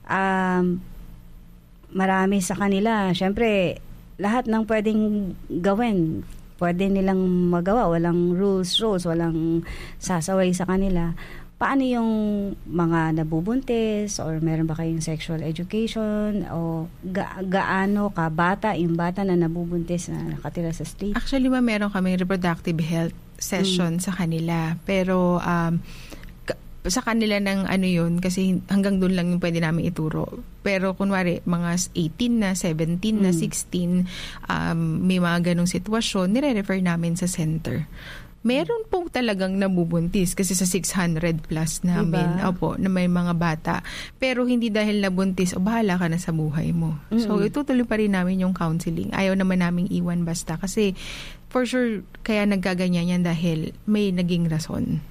Speaker 1: Marami sa kanila, syempre, lahat ng pwedeng gawin, pwede nilang magawa. Walang rules, walang sasaway sa kanila. Paano yung mga nabubuntis or meron ba kayong sexual education o gaano ka bata, yung bata na nabubuntis na nakatira sa street?
Speaker 2: Actually, meron kaming reproductive health session sa kanila. Pero sa kanila ng yun, kasi hanggang doon lang yung pwede namin ituro. Pero kunwari, mga 18 na, 17 na, 16, may mga ganong sitwasyon, nire-refer namin sa center. Meron pong talagang nabubuntis kasi sa 600 plus namin, opo, na may mga bata. Pero hindi dahil nabuntis, bahala ka na sa buhay mo. So, itutuloy pa rin namin yung counseling. Ayaw naman naming iwan basta kasi for sure, kaya nagkaganyan yan dahil may naging rason.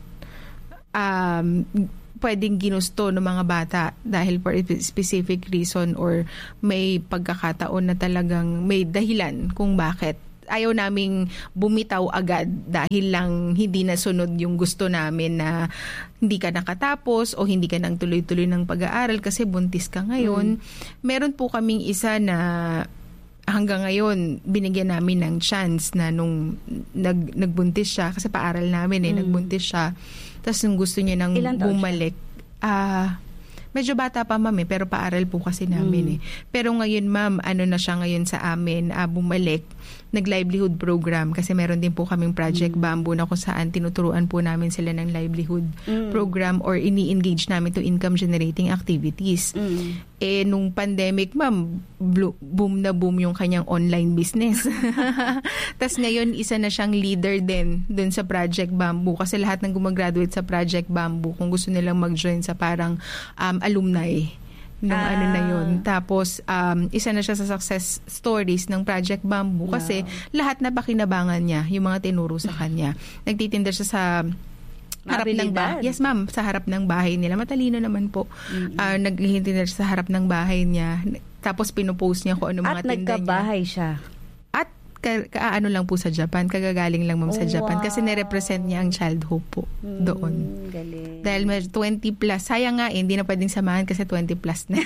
Speaker 2: Pwedeng ginusto ng mga bata dahil for a specific reason or may pagkakataon na talagang may dahilan kung bakit. Ayaw naming bumitaw agad dahil lang hindi nasunod yung gusto namin na hindi ka nakatapos o hindi ka nang tuloy-tuloy ng pag-aaral kasi buntis ka ngayon. Meron po kaming isa na hanggang ngayon binigyan namin ng chance na nung nagbuntis siya kasi paaral namin nagbuntis siya. Tapos nung gusto niya nang bumalik, medyo bata pa ma'am pero paaral po kasi namin Pero ngayon ma'am, na siya ngayon sa amin, bumalik, nag-livelihood program kasi meron din po kaming Project Bamboo na kung saan tinuturuan po namin sila ng livelihood program or ini-engage namin to income generating activities. Nung pandemic ma'am, boom na boom yung kanyang online business. Tapos ngayon, isa na siyang leader din dun sa Project Bamboo kasi lahat ng gumagraduate sa Project Bamboo, kung gusto nilang mag-join sa parang alumni ng na yun. Tapos, isa na siya sa success stories ng Project Bamboo kasi lahat na pakinabangan niya, yung mga tinuro sa kanya. Nagtitinda siya sa harap ng bahay. Yes, ma'am. Sa harap ng bahay nila. Matalino naman po. Naghihintinda siya sa harap ng bahay niya. Tapos, pinupost niya kung ano mga tinda niya. At
Speaker 1: nagkabahay siya.
Speaker 2: At kaano lang po sa Japan. Kagagaling lang ma'am sa Japan. Kasi nirepresent niya ang Child Hope po doon.
Speaker 1: Galing.
Speaker 2: Dahil 20 plus. Sayang nga, hindi na pwedeng samahan kasi 20 plus na.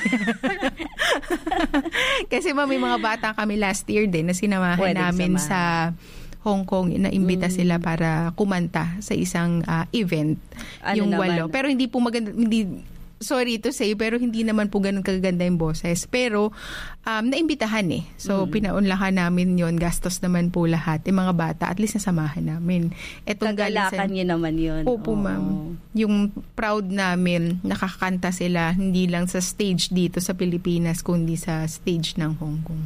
Speaker 2: Kasi ma'am, may mga bata kami last year din na sinamahan namin sa Hong Kong, naimbita sila para kumanta sa isang event, yung walo. Pero hindi po maganda, sorry to say, pero hindi naman po ganun kaganda yung boses. Pero, naimbitahan So, pinaunlakan namin yon, gastos naman po lahat. Yung mga bata, at least nasamahan namin.
Speaker 1: Kagalakan niyo naman yun.
Speaker 2: Opo, ma'am. Yung proud namin, nakakanta sila, hindi lang sa stage dito sa Pilipinas, kundi sa stage ng Hong Kong.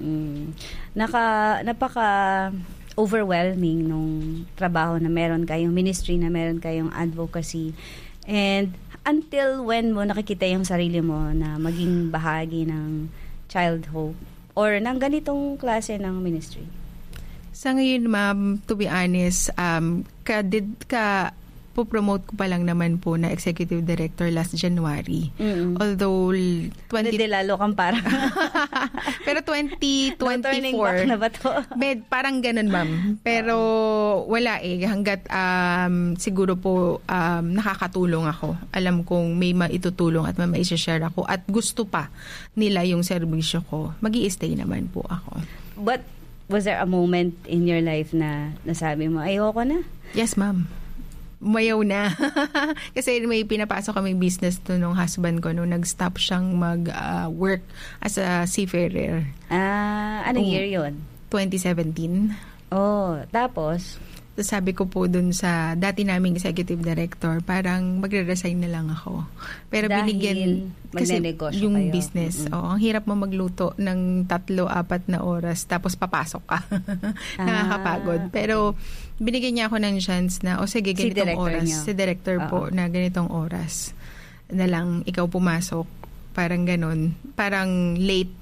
Speaker 1: Napaka overwhelming nung trabaho na meron kayong ministry, na meron kayong advocacy. And until when mo nakikita yung sarili mo na maging bahagi ng Child Hope or ng ganitong klase ng ministry?
Speaker 2: Sa ngayon, ma'am, to be honest, ipopromote ko pa lang naman po na executive director last January. Although
Speaker 1: Hindi lalo kang parang
Speaker 2: pero 2024
Speaker 1: turning back na ba to?
Speaker 2: Parang ganun, ma'am. Pero wala hanggat siguro po nakakatulong ako. Alam kong may maitutulong at may maishashare ako at gusto pa nila yung serbisyo ko. Mag-i-stay naman po ako.
Speaker 1: But was there a moment in your life na nasabi mo, ayoko na?
Speaker 2: Yes, ma'am. Mayaw na. Kasi may pinapasok kaming business to nung husband ko nung nag-stop siyang mag-work as a seafarer.
Speaker 1: Anong year yun?
Speaker 2: 2017.
Speaker 1: Oh, tapos?
Speaker 2: Sabi ko po dun sa dati naming executive director, parang magre-resign na lang ako. Pero
Speaker 1: dahil
Speaker 2: binigyan kasi yung
Speaker 1: kayo.
Speaker 2: business. Ang hirap mo magluto ng 3-4 na oras tapos papasok ka. Nakakapagod. Pero binigyan niya ako ng chance na, sige, ganitong oras. Si director po na ganitong oras na lang ikaw pumasok. Parang ganun. Parang late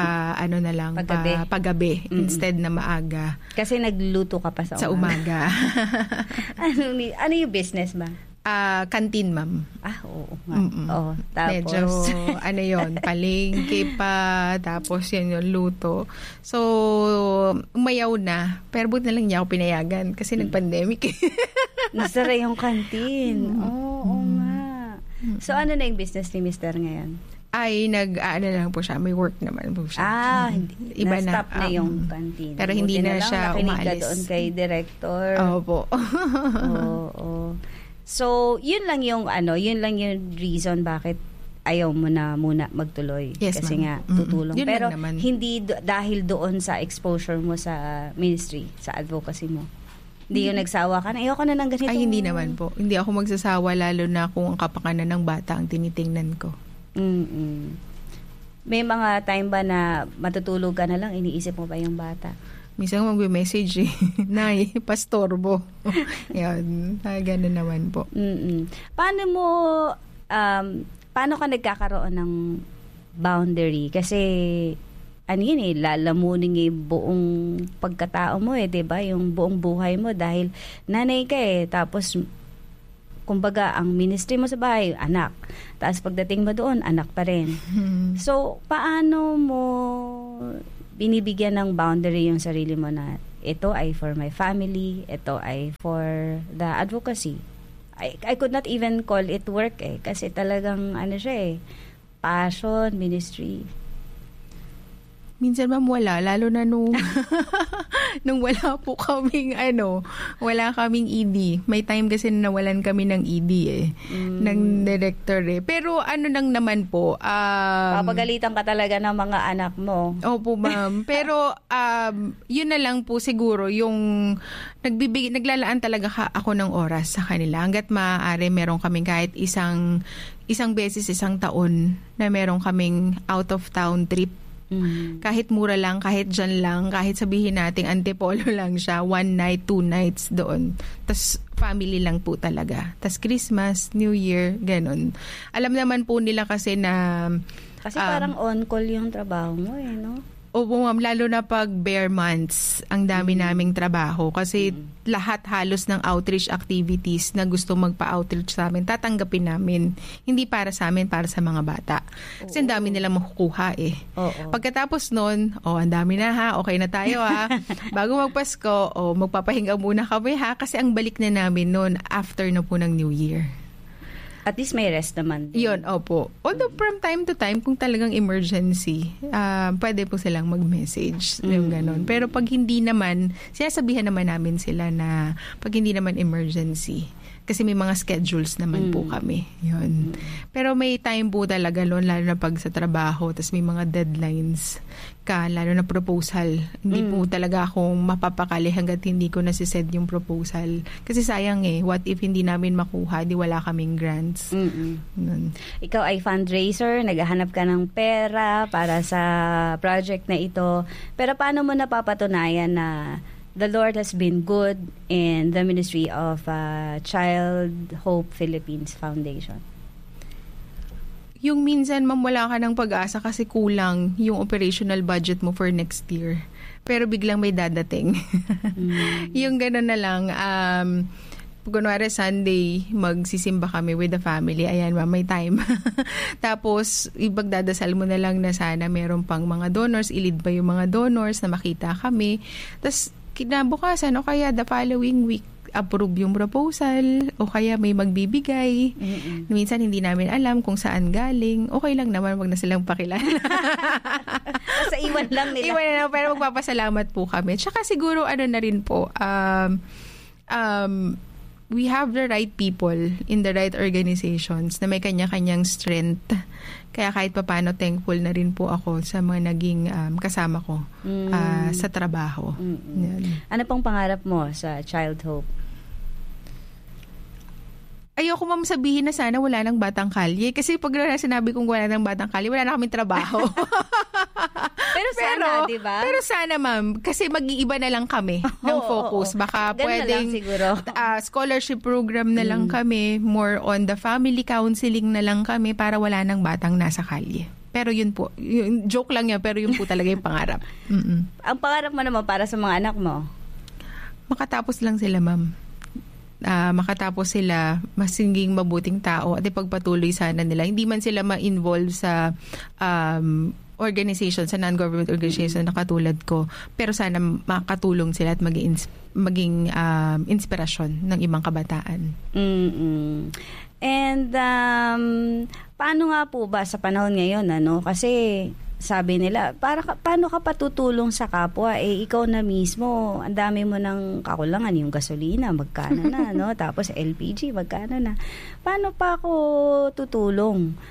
Speaker 2: paggabi instead na maaga.
Speaker 1: Kasi nagluto ka pa sa
Speaker 2: umaga.
Speaker 1: ano yung business ba?
Speaker 2: Canteen, ma'am.
Speaker 1: Oo. Tapos
Speaker 2: medyo palengke pa, tapos yan yung luto. So umayaw na, pero buti na lang niya ako pinayagan kasi nag-pandemic.
Speaker 1: Nasara yung canteen. Oo nga. So ano na yung business ni Mr. ngayon?
Speaker 2: Ay, lang po siya. May work naman po siya.
Speaker 1: Iba na-stop na yung canteen.
Speaker 2: Pero hindi na siya umalis.
Speaker 1: Ka doon kay director.
Speaker 2: Opo.
Speaker 1: Oo. So, yun lang yung reason bakit ayaw mo na muna magtuloy.
Speaker 2: Yes,
Speaker 1: kasi
Speaker 2: ma'am.
Speaker 1: nga tutulong.
Speaker 2: Yun
Speaker 1: pero
Speaker 2: hindi
Speaker 1: dahil doon sa exposure mo sa ministry, sa advocacy mo. Hindi yung nagsawa ka na, ayoko na ng ganito.
Speaker 2: Ay, hindi naman po. Hindi ako magsasawa lalo na kung ang kapakanan ng bata ang tinitingnan ko.
Speaker 1: May mga time ba na matutulog ka na lang, iniisip mo ba yung bata?
Speaker 2: Minsan mag-message Nay, pastorbo. Yan, gano'n naman po.
Speaker 1: Paano ka nagkakaroon ng boundary? Kasi lalamunin yung buong pagkatao mo 'di ba? Yung buong buhay mo dahil nanay ka tapos kumbaga, ang ministry mo sa bahay, anak. Tapos pagdating mo doon, anak pa rin. So, paano mo binibigyan ng boundary yung sarili mo na ito ay for my family, ito ay for the advocacy? I could not even call it work kasi talagang passion, ministry.
Speaker 2: Minsan, ma'am, wala. Lalo na nung wala po kaming, wala kaming ED. May time kasi nawalan kami ng ED ng director Pero lang naman po.
Speaker 1: Papagalitan ka talaga ng mga anak mo.
Speaker 2: Opo, ma'am. Pero, yun na lang po siguro, yung naglalaan talaga ako ng oras sa kanila. Hanggat maaari, meron kaming kahit isang beses, isang taon na meron kaming out-of-town trip. Kahit mura lang, kahit dyan lang, kahit sabihin natin Antipolo lang siya, 1 night, 2 nights doon. Tas family lang po talaga. Tas Christmas, New Year, ganun. Alam naman po nila kasi na
Speaker 1: kasi parang on-call yung trabaho mo no?
Speaker 2: Opo, ma'am, lalo na pag bare months, ang dami naming trabaho. Kasi lahat halos ng outreach activities na gusto magpa-outreach sa amin, tatanggapin namin. Hindi para sa amin, para sa mga bata. Kasi ang dami nila makukuha Pagkatapos nun, ang dami na okay na tayo Bago magpasko, magpapahinga muna kami kasi ang balik na namin nun after na po ng New Year.
Speaker 1: At least may rest naman.
Speaker 2: Yun, opo. Although from time to time, kung talagang emergency, pwede po silang mag-message. Yung ganun. Pero pag hindi naman, sinasabihan naman namin sila na pag hindi naman emergency, kasi may mga schedules naman po kami. Yun. Pero may time po talaga lalo na pag sa trabaho, tas may mga deadlines ka, lalo na proposal. Hindi po talaga akong mapapakali hanggat hindi ko nasisend yung proposal. Kasi sayang what if hindi namin makuha, di wala kaming grants.
Speaker 1: Ikaw ay fundraiser, naghahanap ka ng pera para sa project na ito. Pero paano mo napapatunayan na the Lord has been good in the ministry of Child Hope Philippines Foundation?
Speaker 2: Yung minsan, ma'am, wala ka ng pag-asa kasi kulang yung operational budget mo for next year. Pero biglang may dadating. Yung gano'n na lang, kunwari Sunday, magsisimba kami with the family. Ayan, ma'am, may time. Tapos, ibagdadasal mo na lang na sana meron pang mga donors, ilid pa yung mga donors na makita kami. Tapos, kinabukasan o kaya the following week, approve yung proposal o kaya may magbibigay. Minsan hindi namin alam kung saan galing. Okay lang naman, wag na silang pakilala.
Speaker 1: Sa iwan lang nila.
Speaker 2: Iwan na lang, pero magpapasalamat po kami. Tsaka siguro ano na rin po, we have the right people in the right organizations na may kanya-kanyang strength. Kaya kahit papaano thankful na rin po ako sa mga naging kasama ko sa trabaho.
Speaker 1: Ano pong pangarap mo sa Child Hope?
Speaker 2: Ayoko ma'am sabihin na sana wala nang Batang Kalye. Kasi pag sinabi kong wala nang Batang Kalye, wala na kaming trabaho.
Speaker 1: Pero sana, di ba?
Speaker 2: Pero sana ma'am, kasi mag-iiba na lang kami ng focus. Baka pwedeng scholarship program na lang kami, more on the family counseling na lang kami para wala nang batang nasa kalye. Pero yun po, joke lang yan, pero yun po talaga yung pangarap.
Speaker 1: Ang pangarap mo naman para sa mga anak mo?
Speaker 2: Makatapos lang sila ma'am. Makatapos sila, masinging mabuting tao at ipagpatuloy sana nila. Hindi man sila ma-involve sa organization, sa non-government organization na katulad ko, pero sana makatulong sila at maging inspirasyon ng ibang kabataan.
Speaker 1: And paano nga po ba sa panahon ngayon, kasi sabi nila, paano ka patutulong sa kapwa? Ikaw na mismo, ang dami mo ng kakulangan, yung gasolina, magkano na, Tapos LPG, magkano na. Paano pa ako tutulong?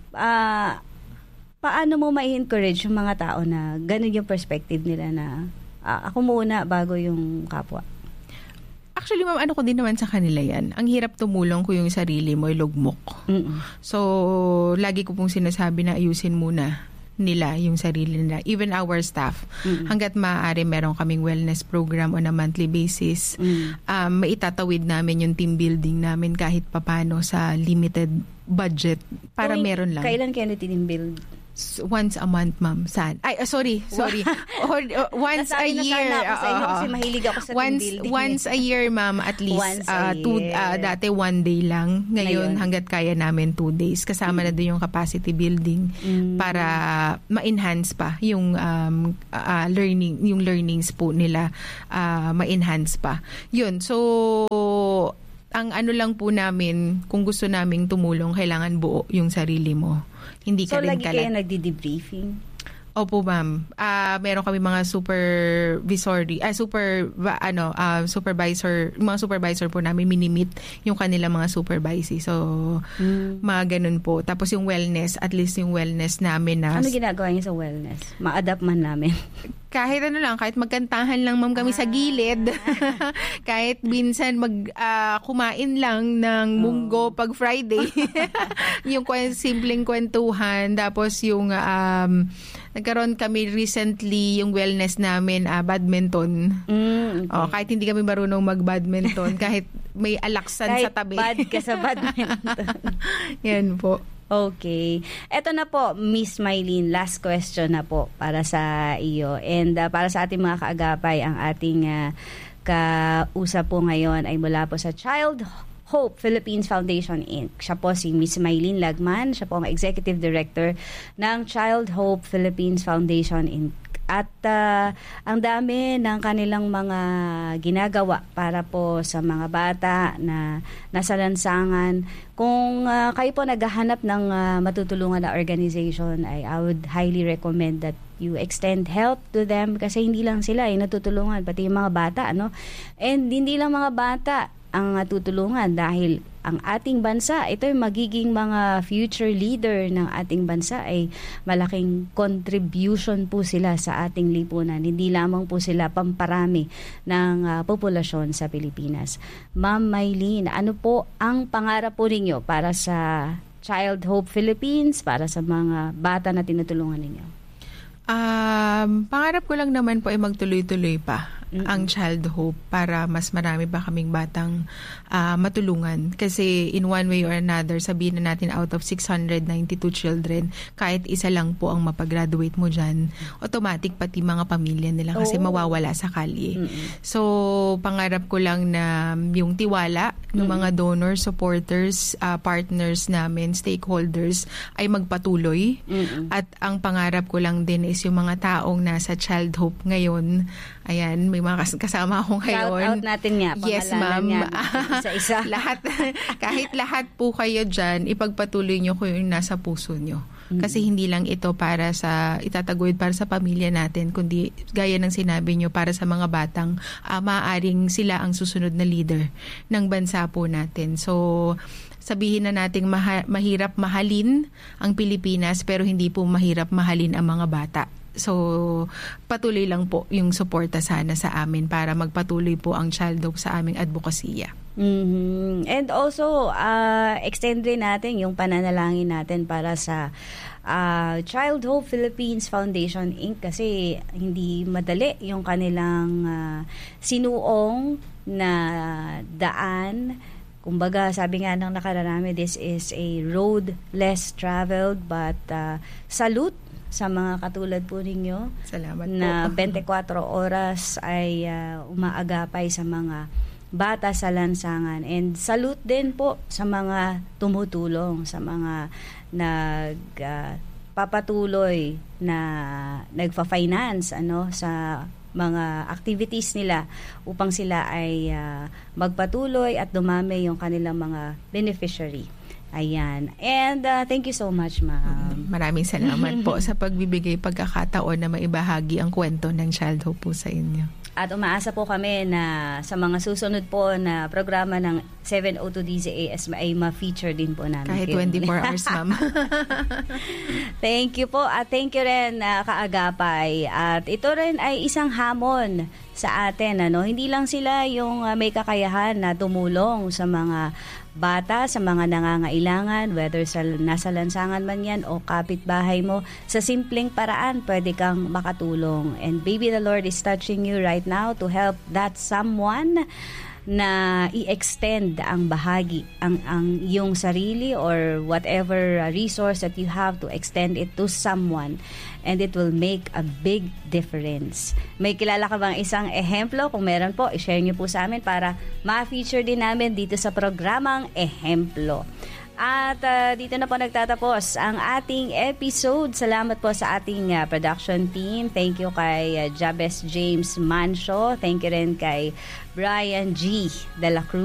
Speaker 1: Paano mo ma-encourage yung mga tao na ganun yung perspective nila na ako muna bago yung kapwa?
Speaker 2: Actually, ma'am, ano ko din naman sa kanila yan. Ang hirap tumulong kung yung sarili mo ay lugmok. So, lagi ko pong sinasabi na ayusin muna nila yung sarili nila, even our staff. Hanggat maaari meron kaming wellness program on a monthly basis. Maitatawid namin yung team building namin kahit papano sa limited budget para meron lang.
Speaker 1: Kailan kayo team build?
Speaker 2: Once a month, ma'am. Sorry. Once a year.
Speaker 1: Kasi mahilig ako sa team building.
Speaker 2: Once a year, ma'am, at least. Dati 1 day lang. Ngayon, hanggat kaya namin 2 days. Kasama na din yung capacity building para ma-enhance pa yung learnings po nila. Ma-enhance pa. Yun. So, ang ano lang po namin, kung gusto naming tumulong, kailangan buo yung sarili mo. Hindi ka rin
Speaker 1: kalat. So, lagi kayo nagdi-debriefing?
Speaker 2: Opo, ma'am. Meron kami mga mga supervisor po namin, minimit yung kanilang mga supervisee. So, mga ganun po. Tapos yung wellness, at least yung wellness namin na...
Speaker 1: Ano ginagawa niyo sa wellness? Ma-adapt man namin.
Speaker 2: Kahit kahit magkantahan lang ma'am kami sa gilid. Kahit minsan kumain lang ng munggo pag Friday. Yung simpleng kwentuhan. Tapos yung nagkaroon kami recently yung wellness namin, badminton. Okay. Kahit hindi kami marunong mag-badminton, kahit may alaksan sa tabi.
Speaker 1: Kahit bad ka sa badminton.
Speaker 2: Yan po.
Speaker 1: Okay. Eto na po, Miss Mylene, last question na po para sa iyo. And para sa ating mga kaagapay, ang ating kausap po ngayon ay mula po sa Child Hope Philippines Foundation Inc. Siya po si Miss Mylene Lagman. Siya po ang Executive Director ng Child Hope Philippines Foundation Inc. At ang dami ng kanilang mga ginagawa para po sa mga bata na nasa lansangan. Kung kayo po naghahanap ng matutulungan na organization, I would highly recommend that you extend help to them kasi hindi lang sila natutulungan, pati yung mga bata. And hindi lang mga bata ang tutulungan dahil ang ating bansa, ito yung magiging mga future leader ng ating bansa ay malaking contribution po sila sa ating lipunan. Hindi lamang po sila pamparami ng populasyon sa Pilipinas. Ma'am Mylene, ano po ang pangarap po ninyo para sa Child Hope Philippines, para sa mga bata na tinutulungan ninyo?
Speaker 2: Pangarap ko lang naman po ay magtuloy-tuloy pa ang Child Hope para mas marami pa kaming batang matulungan. Kasi in one way or another, sabihin na natin out of 692 children, kahit isa lang po ang mapagraduate mo dyan, automatic pati mga pamilya nila kasi mawawala sa kalye. So, pangarap ko lang na yung tiwala ng mga donors, supporters, partners namin, stakeholders ay magpatuloy. At ang pangarap ko lang din is yung mga taong nasa Child Hope ngayon, ayan, may mga kasama ako ngayon.
Speaker 1: Shout out natin nga.
Speaker 2: Yes, ma'am.
Speaker 1: Isa-isa.
Speaker 2: Kahit lahat po kayo dyan, ipagpatuloy nyo kung yung nasa puso nyo. Kasi hindi lang ito para sa itataguyod para sa pamilya natin, kundi gaya ng sinabi nyo, para sa mga batang maaaring sila ang susunod na leader ng bansa po natin. So, sabihin na nating mahirap mahalin ang Pilipinas pero hindi po mahirap mahalin ang mga bata. So, patuloy lang po yung suporta sana sa amin para magpatuloy po ang Child Hope sa aming advokasya.
Speaker 1: And also, extend rin natin yung pananalangin natin para sa Child Hope Philippines Foundation Inc. Kasi hindi madali yung kanilang sinuong na daan. Kumbaga, sabi nga ng nakararami, this is a road less traveled, but salute sa mga katulad po ninyo.
Speaker 2: Salamat
Speaker 1: na
Speaker 2: po.
Speaker 1: 24 oras ay umaagapay sa mga bata sa lansangan. And salute din po sa mga tumutulong, sa mga papatuloy na nagfa-finance sa mga activities nila upang sila ay magpatuloy at dumami yung kanilang mga beneficiary. Ayan. And thank you so much, ma'am.
Speaker 2: Maraming salamat po sa pagbibigay pagkakataon na maibahagi ang kwento ng Child Hope po sa inyo.
Speaker 1: At umaasa po kami na sa mga susunod po na programa ng 702 DZAS ay ma-feature din po namin.
Speaker 2: Kahit 24 hours, ma'am.
Speaker 1: Thank you po. At thank you rin, Kaagapay. At ito rin ay isang hamon sa atin. Hindi lang sila yung may kakayahan na tumulong sa mga bata, sa mga nangangailangan, whether nasa lansangan man yan o kapitbahay mo, sa simpleng paraan pwede kang makatulong. And maybe the Lord is touching you right now to help that someone na i-extend ang bahagi, ang iyong sarili or whatever resource that you have, to extend it to someone, and it will make a big difference. May kilala ka bang isang ehemplo? Kung meron po, i-share nyo po sa amin para ma-feature din namin dito sa programang Ehemplo. At dito na po nagtatapos ang ating episode. Salamat po sa ating production team. Thank you kay Jabez James Mancio. Thank you rin kay Brian G. De La Cruz.